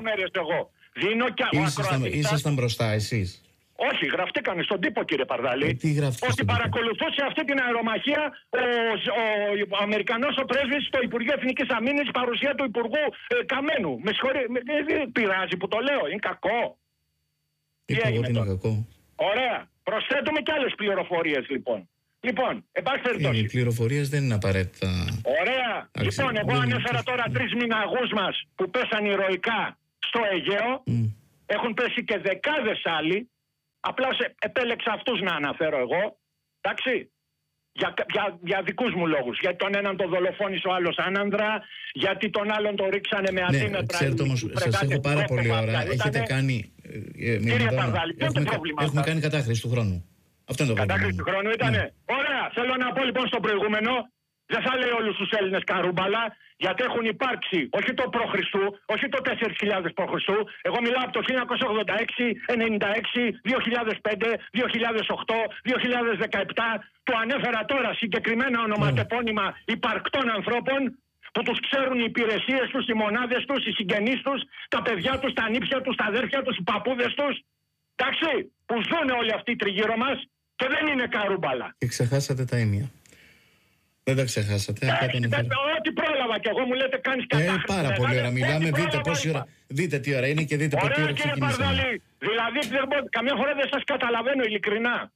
Ήσασταν μπροστά εσείς? Όχι, γραφτήκανε στον τύπο, κύριε Παρδάλη. Ότι παρακολουθούσε αυτή την αερομαχία ο Αμερικανός ο πρέσβης στο Υπουργείο Εθνικής Αμήνης, παρουσία του Υπουργού Καμένου. Με συγχωρείτε, δεν πειράζει που το λέω, είναι κακό. Τι έγινε τώρα? Κακό. Ωραία. Προσθέτουμε και άλλες πληροφορίες λοιπόν. Λοιπόν, εν πάση περιπτώσει. Οι πληροφορίες δεν είναι απαραίτητα. Ωραία. Λοιπόν, εγώ ανέφερα τώρα 3 Μηναγούς μας που πέσαν ηρωικά στο Αιγαίο. Έχουν πέσει και δεκάδες άλλοι. Απλά επέλεξα αυτούς να αναφέρω εγώ. Εντάξει. Για δικούς μου λόγους. Γιατί τον έναν τον δολοφόνησε ο άλλος άνανδρα, γιατί τον άλλον τον ρίξανε με αντίμετρα. Ξέρετε όμως, σας έχω πάρα πολλή ώρα. Έχετε κάνει. Κύριε Παρδάλη, ποιο είναι το πρόβλημα? Έχουμε κάνει κατάχρηση του χρόνου. Αυτό είναι το πρόβλημα. Κατάχρηση του χρόνου ήτανε. Ωραία. Θέλω να πω λοιπόν στο προηγούμενο, δεν θα λέω όλους τους Έλληνες καρούμπαλα, γιατί έχουν υπάρξει όχι το π.Χ., όχι το 4.000 π.Χ. Εγώ μιλάω από το 1986, 96, 2005, 2008, 2017. Το ανέφερα τώρα συγκεκριμένα ονοματεπώνυμα υπαρκτών ανθρώπων που τους ξέρουν οι υπηρεσίες τους, οι μονάδες τους, οι συγγενείς τους, τα παιδιά τους, τα νύψια τους, τα αδέρφια τους, οι παππούδες τους. Εντάξει, που ζουν όλοι αυτοί τριγύρω μας και δεν είναι καρούμπαλα. Και ξεχάσατε τα ίμια. Δεν τα ξεχάσατε. Ό,τι πρόλαβα κι εγώ μου λέτε κάνεις κατάχρηση. Πάρα πολύ ώρα μιλάμε. Δείτε πόση ώρα. Δείτε τι ώρα είναι και δείτε πόση ώρα ξεκινήσαμε. Δηλαδή καμιά φορά δεν σας καταλαβαίνω ειλικρινά.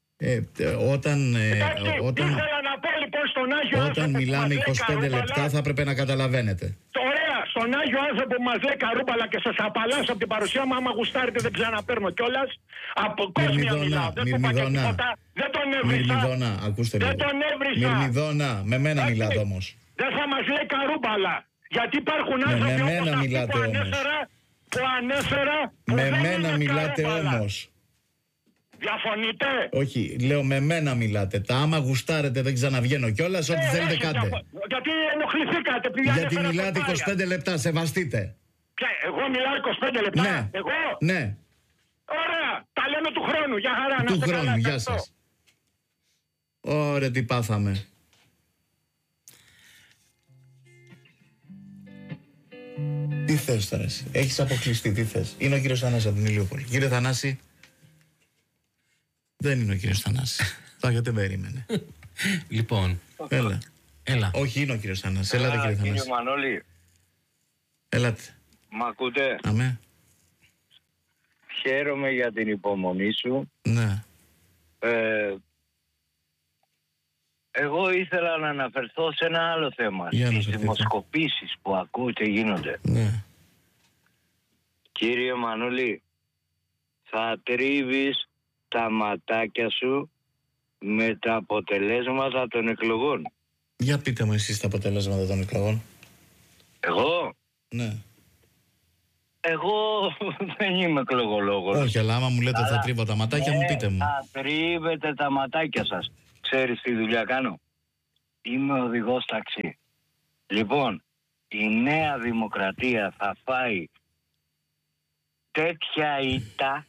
Όταν μιλάμε 25 λεπτά θα έπρεπε να καταλαβαίνετε. Ωραία, στον Άγιο άνθρωπο που μας λέει καρούμπαλα και σας απαλλάσσω από την παρουσία μου, άμα γουστάρετε δεν ξαναπαίρνω κιόλας. Από κόσμια μιλάω, δεν του είπα και τίποτα, δεν τον έβρισα. Μυρμηδόνα, ακούστε λίγο. Δεν τον έβρισα. Μυρμηδόνα, με μένα μιλάτε όμως. Δεν θα μας λέει καρούμπαλα, γιατί υπάρχουν άνθρωποι όπως αυτοί που ανέφερα. Με μένα μιλάτε όμως. Διαφωνείτε? Όχι, λέω με μένα μιλάτε. Τα άμα γουστάρετε δεν ξαναβγαίνω κιόλας, ό,τι θέλετε κάντε. Γιατί ενοχληθήκατε? Γιατί μιλάτε 25 λεπτά, σεβαστείτε. Εγώ μιλάω 25 λεπτά? Ναι. Εγώ? Ναι. Ωραία, τα λέμε του χρόνου, για χαρά. Του χρόνου, γεια σας. Ωραία, τι πάθαμε. Τι θες τώρα εσύ? Έχεις αποκλειστεί, τι θες? Είναι ο κύριος Θανάσης από την Ηλιούπολη. Κύριε Θανάση. Δεν είναι ο κύριος Θανάσης. γιατί περίμενε. Λοιπόν. Έλα. Όχι, είναι ο κύριος Θανάσης. Έλατε κύριε Θανάση. Κύριε Μανώλη. Έλατε. Μ' ακούτε? Αμέ. Χαίρομαι για την υπομονή σου. Ναι. Εγώ ήθελα να αναφερθώ σε ένα άλλο θέμα. Στις δημοσκοπήσεις που ακούτε γίνονται. Ναι. Κύριε Μανώλη, θα τρίβεις τα ματάκια σου με τα αποτελέσματα των εκλογών. Για πείτε μου εσείς τα αποτελέσματα των εκλογών. Εγώ? Ναι. Εγώ δεν είμαι εκλογολόγος. Όχι, αλλά άμα μου λέτε θα τρίβω τα ματάκια μου, πείτε μου. Θα τρίβετε τα ματάκια σας. Ξέρεις τι δουλειά κάνω? Είμαι οδηγός ταξί. Λοιπόν, η Νέα Δημοκρατία θα φάει τέτοια ήττα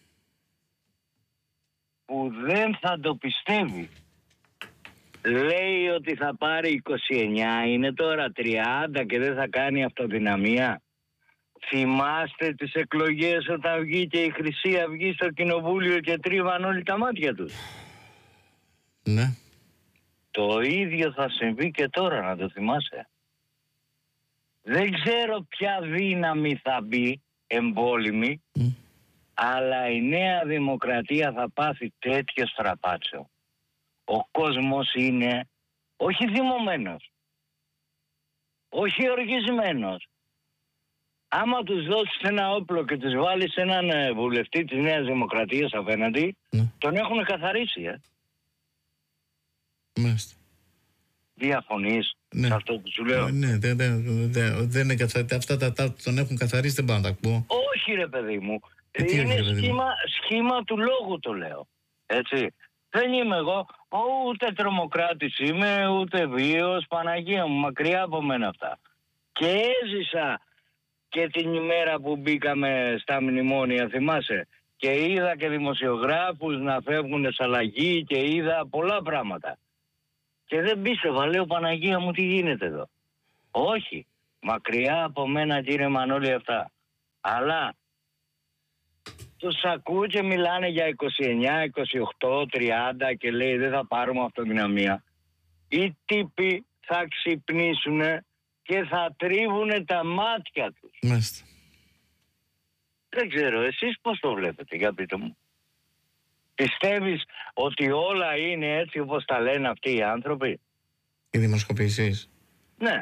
που δεν θα το πιστεύει. Λέει ότι θα πάρει 29, είναι τώρα 30 και δεν θα κάνει αυτοδυναμία. Θυμάστε τις εκλογές όταν βγήκε η Χρυσή Αυγή στο κοινοβούλιο και τρίβαν όλοι τα μάτια τους? Ναι. Το ίδιο θα συμβεί και τώρα, να το θυμάσαι. Δεν ξέρω ποια δύναμη θα μπει εμπόλυμη, αλλά η Νέα Δημοκρατία θα πάθει τέτοιο στραπάτσο. Ο κόσμος είναι όχι θυμωμένος, όχι οργισμένος. Άμα τους δώσεις ένα όπλο και τους βάλεις έναν βουλευτή της Νέας Δημοκρατίας απέναντι, τον έχουν καθαρίσει. Μάλιστα. Διαφωνείς σε αυτό που σου λέω? Ναι, δεν είναι αυτά τον έχουν καθαρίσει, δεν πάω να τα πω. Όχι ρε παιδί μου. Είναι σχήμα του λόγου το λέω. Έτσι. Δεν είμαι εγώ ούτε τρομοκράτης είμαι, ούτε βίος, Παναγία μου, μακριά από μένα αυτά. Και έζησα και την ημέρα που μπήκαμε στα μνημόνια, θυμάσαι, και είδα και δημοσιογράφους να φεύγουν σε αλλαγή και είδα πολλά πράγματα. Και δεν πίστευα, λέω Παναγία μου, τι γίνεται εδώ? Όχι, μακριά από μένα κύριε Μανώλη αυτά. Αλλά τους ακούω και μιλάνε για 29, 28, 30 και λέει δεν θα πάρουμε αυτοδυναμία. Οι τύποι θα ξυπνήσουν και θα τρίβουν τα μάτια τους. Μάλιστα. Δεν ξέρω, εσείς πώς το βλέπετε, για πείτε μου. Πιστεύεις ότι όλα είναι έτσι όπως τα λένε αυτοί οι άνθρωποι? Οι δημοσκοπήσεις? Ναι.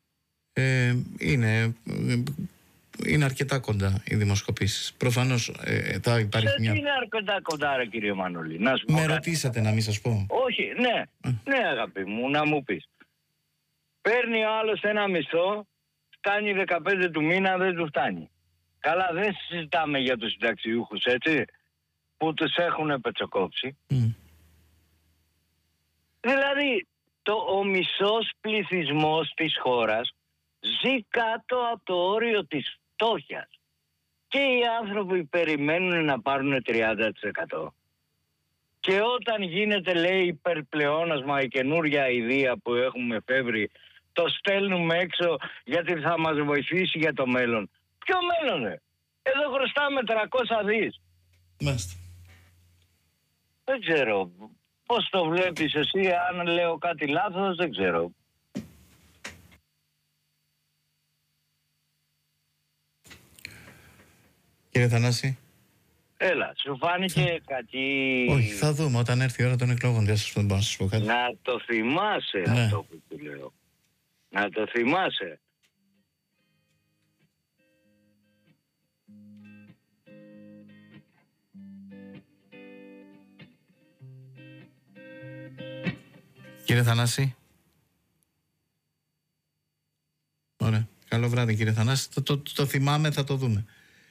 Είναι αρκετά κοντά οι δημοσκοπήσεις. Προφανώς θα υπάρχει μια... Είναι αρκετά κοντά ρε κύριε Μανώλη. Με ρωτήσατε να μην σας πω. Όχι, ναι. Ναι αγάπη μου, να μου πεις. Παίρνει ο άλλος ένα μισθό, φτάνει 15 του μήνα, δεν του φτάνει. Καλά, δεν συζητάμε για τους συνταξιούχους, έτσι, που τους έχουν πετσοκόψει. Δηλαδή, ο μισός πληθυσμός της χώρας ζει κάτω από το όριο της φτώχειας. Και οι άνθρωποι περιμένουν να πάρουν 30%. Και όταν γίνεται, λέει, υπερπλεόνασμα, η καινούρια ιδέα που έχουμε φεύγει, το στέλνουμε έξω γιατί θα μας βοηθήσει για το μέλλον. Ποιο μέλλον, Εδώ χρωστάμε 300 δις. Μάλιστα. Δεν ξέρω. Πώς το βλέπεις εσύ, αν λέω κάτι λάθος, δεν ξέρω. Κύριε Θανάση. Έλα, σου φάνηκε κακή... Όχι, θα δούμε όταν έρθει η ώρα των εκλογών. Δεν μπορώ να σας πω κάτι. Να το θυμάσαι αυτό που του λέω. Να το θυμάσαι. Κύριε Θανάση. Ωραία. Καλό βράδυ κύριε Θανάση. Το θυμάμαι, θα το δούμε.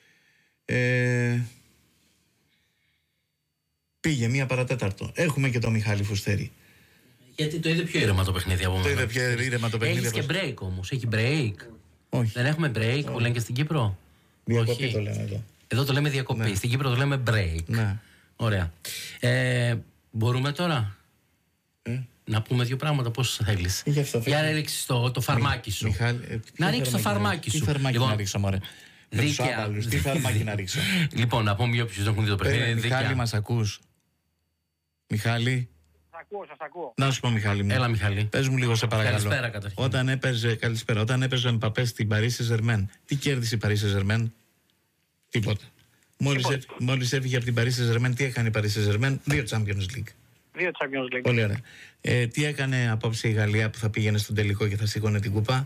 Πήγε 1 παρατέταρτο. Έχουμε και το Μιχάλη Φουστέρη. Γιατί το είδε πιο ήρεμα το παιχνίδι από μένα. Το είδε πιο ήρεμα το παιχνίδι. Έχεις και break όμως. Έχει break. Όχι. Δεν έχουμε break που λένε και στην Κύπρο. Διακοπή το λέμε εδώ. Εδώ το λέμε διακοπή. Ναι. Στην Κύπρο το λέμε break. Ναι. Ωραία. Μπορούμε τώρα Να πούμε δύο πράγματα, πώς θέλεις. Για να ρίξεις το φαρμάκι σου. Να ρίξεις το φαρμάκι σου. Τι φαρμάκι να ρίξω, μωρέ. Τι φαρμάκι να ρίξω. Λοιπόν, να πούμε για όποιους δεν έχουν δει το παιχνίδι. Μιχάλη, μας ακούς? Μιχάλη. Σας ακούω. Να σου πω, Μιχάλη μου. Έλα, Μιχάλη. Πες μου λίγο, σε παρακαλώ. Καλησπέρα, καταρχήν. Όταν έπαιζε ο Εμπαπέ στην Παρί Σεν-Ζερμέν, τι κέρδισε η Παρί Σεν-Ζερμέν? Τίποτα. Μόλις έφυγε από την Παρί Σεν-Ζερμέν, τι έκανε η Παρί Σεν-Ζερμέν? 2 Champions League. Πολύ ωραία. Τι έκανε απόψε η Γαλλία που θα πήγαινε στον τελικό και θα σήκωνε την κούπα?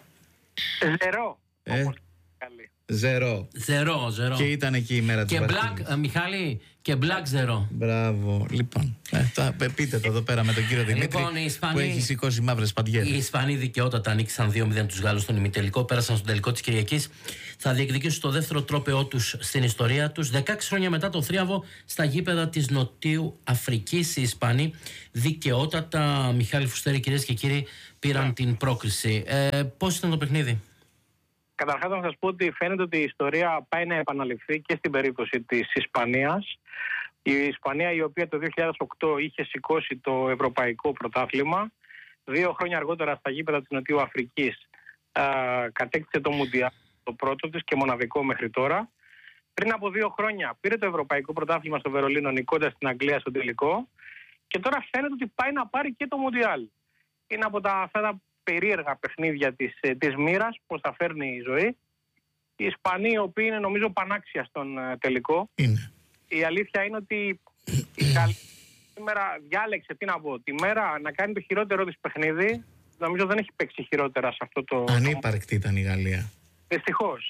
0. 0. Και ήταν εκεί η μέρα του Βασίλη. Μιχάλη, και Black 0. Μπράβο. Λοιπόν, πείτε το εδώ πέρα με τον κύριο Δημήτρη, που έχει σηκώσει μαύρες παντιές. Οι Ισπανοί δικαιότατα νίκησαν 2-0 τους Γάλλους στον ημιτελικό, πέρασαν στον τελικό της Κυριακής. Θα διεκδικήσουν το δεύτερο τρόπαιό τους στην ιστορία τους. 16 χρόνια μετά το θρίαβο στα γήπεδα της Νοτιού Αφρικής, οι Ισπανοί δικαιότατα, Μιχάλη Φουστέρη, κυρίες και κύριοι, πήραν την πρόκριση. Πώς ήταν το παιχνίδι? Καταρχάς να σας πω ότι φαίνεται ότι η ιστορία πάει να επαναληφθεί και στην περίπτωση της Ισπανίας. Η Ισπανία, η οποία το 2008 είχε σηκώσει το ευρωπαϊκό πρωτάθλημα, 2 χρόνια αργότερα στα γήπεδα της Νοτιού Αφρικής κατέκτησε το Μουντιάλ, το πρώτο της και μοναδικό μέχρι τώρα. Πριν από 2 χρόνια πήρε το ευρωπαϊκό πρωτάθλημα στο Βερολίνο, νικώντας την Αγγλία στο τελικό. Και τώρα φαίνεται ότι πάει να πάρει και το Μουντιάλ. Είναι από αυτά τα περίεργα παιχνίδια της μοίρας, πώς θα φέρνει η ζωή. Οι Ισπανοί, οι οποίοι είναι νομίζω πανάξια στον τελικό. Είναι. Η αλήθεια είναι ότι η Γαλλία σήμερα διάλεξε, τη μέρα να κάνει το χειρότερο της παιχνίδι. Νομίζω δεν έχει παίξει χειρότερα σε αυτό το... Ανύπαρκτη ήταν η Γαλλία. Δυστυχώς.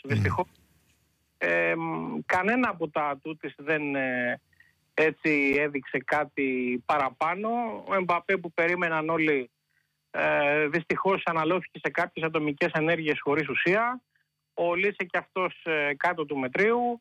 Κανένα από τα ατούτης δεν έτσι έδειξε κάτι παραπάνω. Ο Εμπαπέ που περίμεναν όλοι δυστυχώς αναλώθηκε σε κάποιες ατομικές ενέργειες χωρίς ουσία. Ο Λίσε και αυτός κάτω του μετρίου.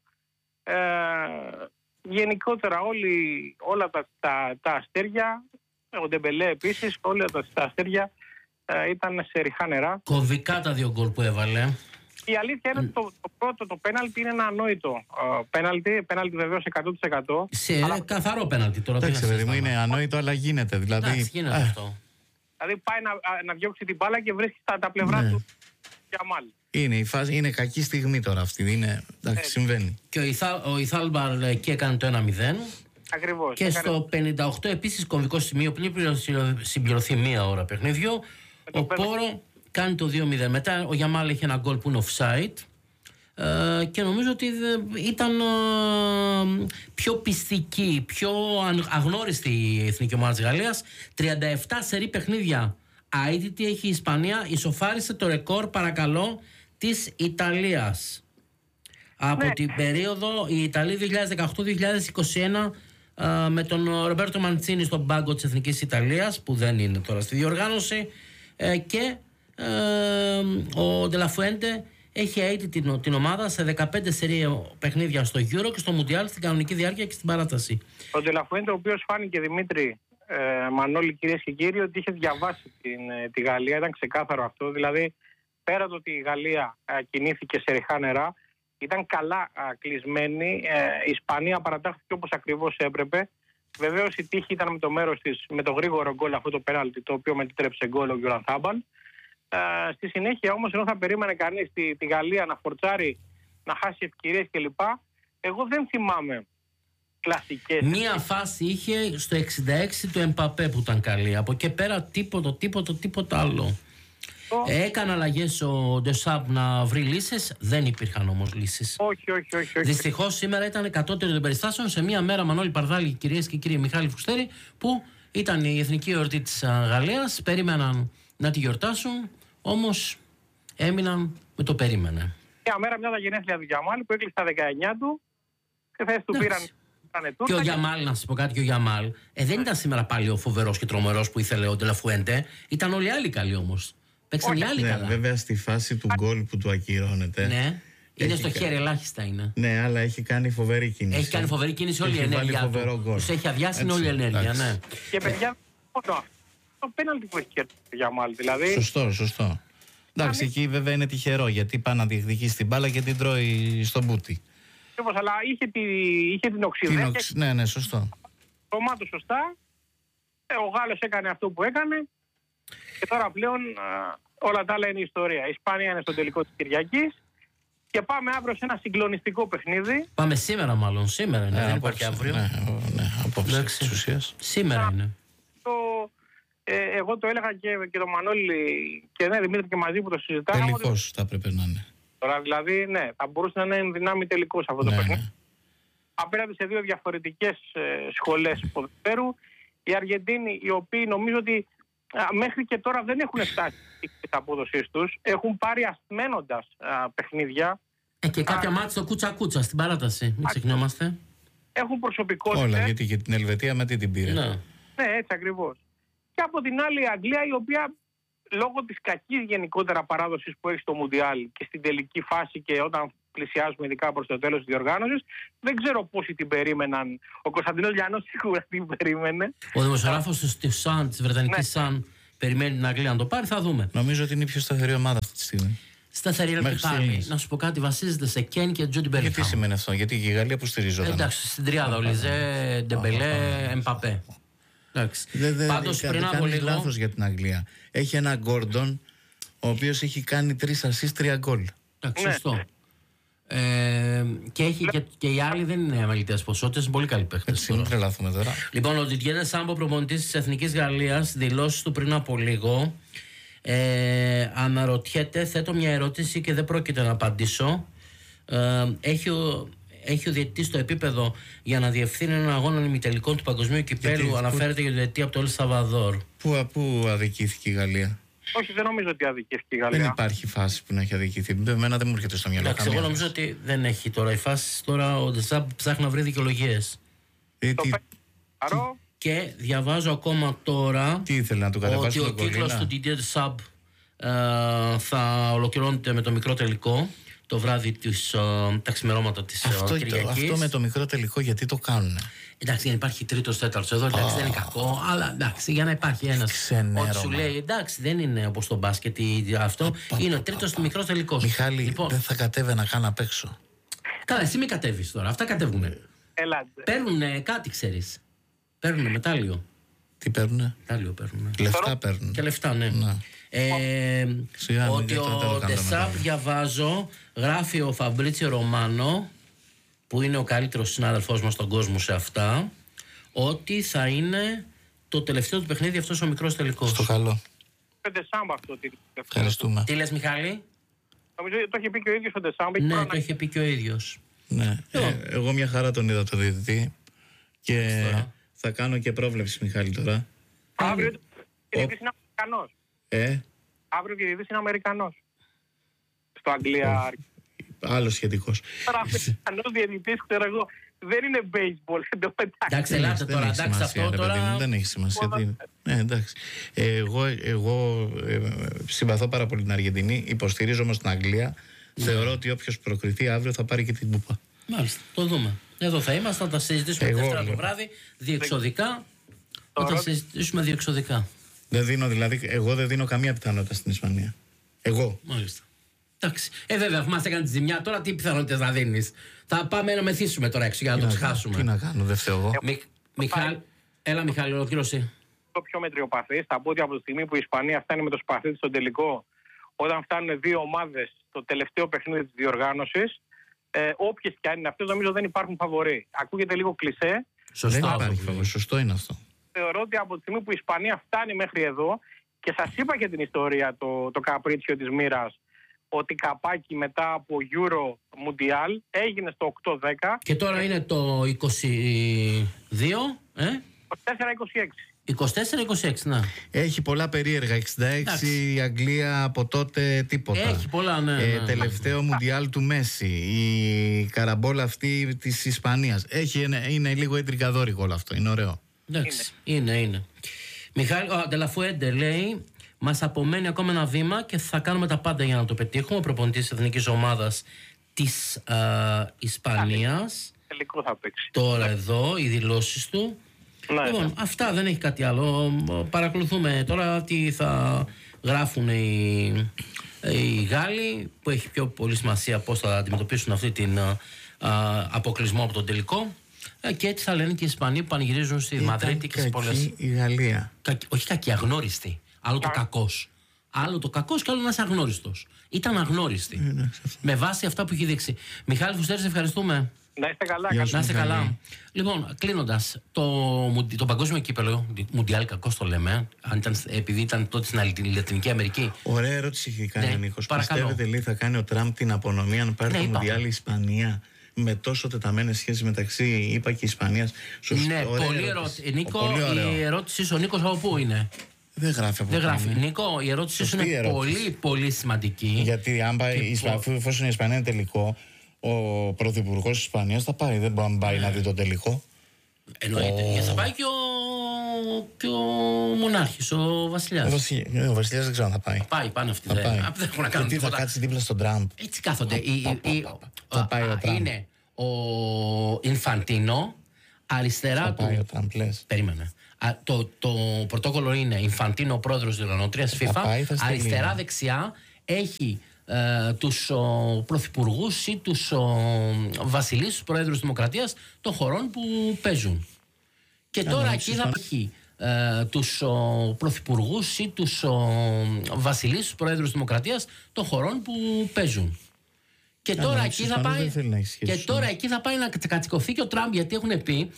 Γενικότερα όλα τα αστέρια, ο Ντεμπελέ επίσης, όλα τα αστέρια ήταν σε ριχά νερά. Κομβικά τα 2 γκολ που έβαλε. Η αλήθεια είναι ότι το πρώτο, το πέναλτι, είναι ένα ανόητο πέναλτι βεβαίως 100%. Αλλά καθαρό πέναλτι τώρα. Εντάξει, παιδί μου, είναι ανόητο, αλλά γίνεται. Δηλαδή, γίνεται αυτό. Δηλαδή πάει να διώξει την μπάλα και βρίσκει τα πλευρά του Γιαμάλ. Είναι η φάση, είναι κακή στιγμή τώρα αυτή. Εντάξει, συμβαίνει. Και ο Ιθάλμπαρ εκεί έκανε το 1-0. Ακριβώς. Και στο 58 επίσης κομβικό σημείο, πριν συμπληρωθεί 1 ώρα παιχνίδιου, ο Πόρο κάνει το 2-0. Μετά ο Γιαμάλ έχει ένα γκολ που είναι offside. Και νομίζω ότι ήταν πιο πιστική, πιο αγνώριστη η εθνική ομάδα της Γαλλίας. 37 σερί παιχνίδια αίτητη έχει η Ισπανία, ισοφάρισε το ρεκόρ, παρακαλώ, της Ιταλίας. Από την περίοδο η Ιταλία 2018-2021 με τον Ρομπέρτο Μαντσίνι στον πάγκο της Εθνικής Ιταλίας, που δεν είναι τώρα στη διοργάνωση, και ο Ντελαφουέντε έχει αίτητη την ομάδα σε 15 σερί παιχνίδια στο Euro και στο Μουντιάλ στην κανονική διάρκεια και στην παράταση. Ο Ντελαφουέντε, ο οποίος φάνηκε, Δημήτρη, Μανώλη, κυρίες και κύριοι, ότι είχε διαβάσει τη Γαλλία. Ήταν ξεκάθαρο αυτό. Δηλαδή, πέρα το ότι η Γαλλία κινήθηκε σε ριχά νερά, ήταν καλά κλεισμένη. Η Ισπανία παρατάχθηκε όπως ακριβώς έπρεπε. Βεβαίως η τύχη ήταν με το μέρος της, με το γρήγορο γκολ, αυτό το πέναλτι, το οποίο μετέτρεψε γκολ ο Γιουραν Θάμπαν. Στη συνέχεια όμως, ενώ θα περίμενε κανείς τη Γαλλία να φορτσάρει, να χάσει ευκαιρίες κλπ., εγώ δεν θυμάμαι κλασικές. Μία φάση είχε στο 66 του Εμπαπέ που ήταν καλή. Από εκεί πέρα τίποτα άλλο. Έκανε αλλαγές ο Ντεσάμπ να βρει λύσεις. Δεν υπήρχαν όμως λύσεις. Όχι. Δυστυχώς σήμερα ήταν κατώτερο των περιστάσεων σε μία μέρα, Μανώλη Παρδάλη, κυρίες και κύριοι, Μιχάλη Φουστέρη, που ήταν η εθνική εορτή της Γαλλίας. Περίμεναν να τη γιορτάσουν, όμως έμειναν με το περίμενε. Μια μέρα, μια τα γενέθλια του Γιαμάλ που έκλεισε τα 19 του και θέση του πήραν. Και ο Γιαμάλ, να σας πω κάτι, και ο Γιαμάλ δεν ήταν σήμερα πάλι ο φοβερός και τρομερός που ήθελε ο Ντελαφουέντε. Ήταν όλοι οι άλλοι καλοί όμως. Παίξαν οι άλλοι καλά. Βέβαια στη φάση του γκολ που του ακυρώνεται. Ναι. Είναι στο χέρι, ελάχιστα είναι. Ναι, αλλά έχει κάνει φοβερή κίνηση. Έχει κάνει φοβερή κίνηση όλη η ενέργεια του. Τους έχει αδειάσει όλη η ενέργεια, ναι. Και παιδιά, το πέναλτι που έχει κερδίσει ο Γιαμάλ, δηλαδή. Σωστό. Εντάξει, εκεί βέβαια είναι τυχερό, γιατί πάει να διεκδικήσει την μπάλα και την τρώει στον μπούτι. Αλλά είχε την οξυδέρκεια. Ναι, σωστό. Το μάτω σωστά. Ο Γάλλος έκανε αυτό που έκανε. Και τώρα πλέον όλα τα άλλα είναι ιστορία. Η Ισπανία είναι στο τελικό της Κυριακής και πάμε αύριο σε ένα συγκλονιστικό παιχνίδι. Πάμε σήμερα μάλλον, σήμερα είναι, δεν υπάρχει αύριο. Ναι, απόψε της ουσίας. Σήμερα είναι. Εγώ το έλεγα και τον Μανώλη και ναι, Δημήτρη και μαζί που το συζητάμε. Τελικός θα πρέπει να είναι. Τώρα δηλαδή, ναι, θα μπορούσε να είναι εν δυνάμει τελικός αυτό το παιχνίδι. Απέναντι σε δύο διαφορετικές σχολές ποδοσφαίρου. Η Αργεντίνοι, οι οποίοι νομίζω ότι μέχρι και τώρα δεν έχουν φτάσει τις απόδοσίες τους, έχουν πάρει ασμένοντας παιχνίδια. Και κάποια μάτια στο κούτσα-κούτσα στην παράταση, μην ξεχνιόμαστε. Έχουν προσωπικότητες. Όλα, γιατί και την Ελβετία με τι την πήρε. Ναι, έτσι ακριβώς. Και από την άλλη η Αγγλία, η οποία λόγω της κακής γενικότερα παράδοσης που έχει στο Μουντιάλ και στην τελική φάση και όταν πλησιάζουμε ειδικά προς το τέλος της διοργάνωσης, δεν ξέρω πόσοι την περίμεναν. Ο Κωνσταντίνος Λιανός σίγουρα την περίμενε. Ο δημοσιογράφος της Βρετανικής Sun περιμένει την Αγγλία να το πάρει, θα δούμε. Νομίζω ότι είναι η πιο σταθερή ομάδα αυτή τη στιγμή. Σταθερή αλλά και πάλι. Να σου πω κάτι, βασίζεται σε Κέν και Τζόντι Μπέλιγχαμ. Γιατί σημαίνει αυτό, γιατί η Γαλλία που στηρίζονταν. Εντάξει, στην τριάδα, Ολιζέ, Ντεμπελέ, Εμπαπέ. Πάντως πριν από λίγο. Λάθος για την Αγγλία. Έχει ένα Γκόρντον, ο οποίος έχει κάνει 3 ασίστ 3 γκολ. Εντάξει, σωστό. Και οι άλλοι δεν είναι αμελητές ποσότητες, είναι πολύ καλοί παίχτες. Μην τρελαθούμε τώρα. Λοιπόν, ο Ντιντιέ Ντεσάμπο, προπονητής της Εθνικής Γαλλίας, δηλώσεις του πριν από λίγο, αναρωτιέται, θέτω μια ερώτηση και δεν πρόκειται να απαντήσω. Έχει ο διαιτητής στο επίπεδο για να διευθύνει έναν αγώνα ημιτελικών του Παγκοσμίου Κυπέλλου. Αναφέρεται για τον διαιτητή από το Ελ Σαλβαδόρ. Πού αδικήθηκε η Γαλλία? Όχι, δεν νομίζω ότι αδικήθηκε η Γαλλία. Δεν υπάρχει φάση που να έχει αδικηθεί. Εμένα δεν μου έρχεται στο μυαλό. Εγώ νομίζω ότι δεν έχει τώρα η φάση. Τώρα ο Ντεσάμπ ψάχνει να βρει δικαιολογίες. Και διαβάζω ακόμα τώρα. Τι ήθελε να του κατεβάσει ότι ο κύκλος του Didier Deschamps θα ολοκληρώνεται με το μικρό τελικό το βράδυ τα ξημερώματα της Κυριακής. Αυτό με το μικρό τελικό γιατί το κάνουνε? Εντάξει, δεν υπάρχει τρίτος, τέταρτος εδώ, εντάξει, δεν είναι κακό, αλλά εντάξει, για να υπάρχει ένας ότι σου λέει εντάξει, δεν είναι όπως το μπάσκετ ή αυτό, είναι ο τρίτος μικρός τελικός. Μιχάλη, λοιπόν, δεν θα κατέβαινα καν απ' έξω. Καλά, εσύ μην κατέβεις τώρα, αυτά κατέβουνε. Παίρνουνε κάτι, ξέρεις. Παίρνουνε μετάλλιο. Τι παίρνουνε? Μετάλλιο παίρνουνε. Λεφτά παίρνουν. Και λεφτά, ναι. Ότι ο Ντεσάμπ, διαβάζω, γράφει ο Φαμπρίτσιο Ρωμάνο, που είναι ο καλύτερος συνάδελφός μας στον κόσμο σε αυτά, ότι θα είναι το τελευταίο του παιχνίδι αυτός ο μικρός τελικός. Στο καλό. Ευχαριστούμε. Τι λες, Μιχάλη? Νομίζω το είχε πει και ο ίδιος ο Ντεσάμπ. Ναι, το είχε πει και ο ίδιος. Ναι. Εγώ μια χαρά τον είδα το διαιτητή και θα κάνω και πρόβλεψη, Μιχάλη, τώρα. Αύριο ο διαιτητής είναι Αμερικανός. Αύριο ο διαιτητής είναι Αμερικανός. Στο Αγγλία. Άλλο σχετικός. Τώρα Αμερικανός διαιτητής, ξέρω εγώ, δεν είναι baseball. Εντάξει, ελάτε τώρα, εντάξει, αυτό τώρα. Δεν έχει σημασία. Ναι, εντάξει. Εγώ συμπαθώ πάρα πολύ την Αργεντινή, υποστηρίζω όμως την Αγγλία. Θεωρώ ότι όποιος προκριθεί αύριο θα πάρει και την κούπα. Μάλιστα, το δούμε. Εδώ θα είμαστε, θα τα συζητήσουμε Δευτέρα το βράδυ, διεξοδικά. Θα τα συζητήσουμε διεξοδικά. Εγώ δεν δίνω καμία πιθανότητα στην Ισπανία. Εγώ. Μάλιστα. Εντάξει. Βέβαια, αφού μας έκανε τη ζημιά, τώρα τι πιθανότητες να δίνεις? Θα πάμε να μεθύσουμε τώρα έξω για να το ξεχάσουμε. Τι να κάνω, δεν φταίω εγώ. Έλα, Μιχάλη, ολοκλήρωση. Το πιο μετριοπαθής, θα πω ότι από τη στιγμή που η Ισπανία φτάνει με το σπαθί της στον τελικό, όταν φτάνουν δύο ομάδες στο τελευταίο παιχνίδι της διοργάνωσης, όποιες και αν είναι αυτές, νομίζω δεν υπάρχουν φαβορί. Ακούγεται λίγο κλισέ. Δεν υπάρχει φαβορί, σωστό είναι αυτό. Θεωρώ ότι από τη στιγμή που η Ισπανία φτάνει μέχρι εδώ, και σας είπα και την ιστορία, το καπρίτσιο της μοίρας, ότι καπάκι μετά από Euro Mundial έγινε στο 8-10. Και τώρα είναι το 22, 24-26, ναι. Έχει πολλά περίεργα. 66 η Αγγλία από τότε τίποτα. Έχει πολλά, ναι. Τελευταίο Μουντιάλ του Μέση. Η καραμπόλα αυτή της Ισπανίας. Είναι λίγο εντρικαδόρικο όλο αυτό. Είναι ωραίο. Εντάξει, είναι. Μιχάλη, ο Ντελαφουέντε λέει: μας απομένει ακόμα ένα βήμα και θα κάνουμε τα πάντα για να το πετύχουμε. Ο προπονητής της εθνικής ομάδας της Ισπανίας. Τελικό θα παίξει. Τώρα εδώ οι δηλώσεις του. Λοιπόν, αυτά, δεν έχει κάτι άλλο. Παρακολουθούμε τώρα τι θα γράφουν οι Γάλλοι, που έχει πιο πολύ σημασία πώς θα αντιμετωπίσουν αυτή την αποκλεισμό από τον τελικό. Και έτσι θα λένε και οι Ισπανοί που πανηγυρίζουν στη Μαδρίτη και στις πολλές. Η Γαλλία. Όχι κακή, αγνώριστη. Άλλο το κακός. Άλλο το κακός και άλλο να είσαι αγνώριστος. Ήταν αγνώριστη. Με βάση αυτά που έχει δείξει. Μιχάλη Φουστέρη, σε ευχαριστούμε. Να είστε καλά. Να είστε καλά. Λοιπόν, κλείνοντας, το παγκόσμιο κύπελλο, Μουντιάλ, κακώς το λέμε, επειδή ήταν τότε στην Λατινική Αμερική. Ωραία ερώτηση έχει κάνει ο Νίκος. Πιστεύετε, λέει, θα κάνει ο Τραμπ την απονομή αν πάρει το Μουντιάλ η Ισπανία, με τόσο τεταμένες σχέσεις μεταξύ ΗΠΑ και Ισπανίας? Ναι, πολύ ερώτηση. Νίκο, η ερώτησή σου, ο Νίκος από πού είναι? Δεν γράφει από Δεν γράφει. Νίκο, η ερώτησή σου είναι πολύ πολύ σημαντική. Γιατί αν πάει, εφόσον η Ισπανία είναι τελικό, ο πρωθυπουργός της Ισπανίας θα πάει. Δεν μπορεί να πάει να δει το τελικό. Εννοείται. Θα πάει και ο μονάρχης, ο βασιλιάς. Ο βασιλιάς δεν ξέρω αν θα πάει. Πάει, πάνε αυτοί. Δεν έχουν να κάνουν τίποτα. Θα κάτσει δίπλα στον Τραμπ. Έτσι κάθονται. Θα πάει ο Τραμπ. Είναι ο Ινφαντίνο, αριστερά του. Θα πάει ο Τραμπ, λες. Περίμενε. Το πρωτόκολλο είναι Ινφαντίνο, πρόεδρος διοργανώτριας FIFA. Αριστερά-δεξιά έχει τους πρωθυπουργούς ή τους βασιλείς, τους πρόεδρους Δημοκρατίας των χωρών που παίζουν. Και τώρα εκεί θα έχει τους πρωθυπουργούς ή τους βασιλείς, τους πρόεδρους Δημοκρατίας των χωρών που παίζουν. Και τώρα, εκεί θα πάει, να κατσικωθεί και ο Τραμπ, γιατί έχουν πει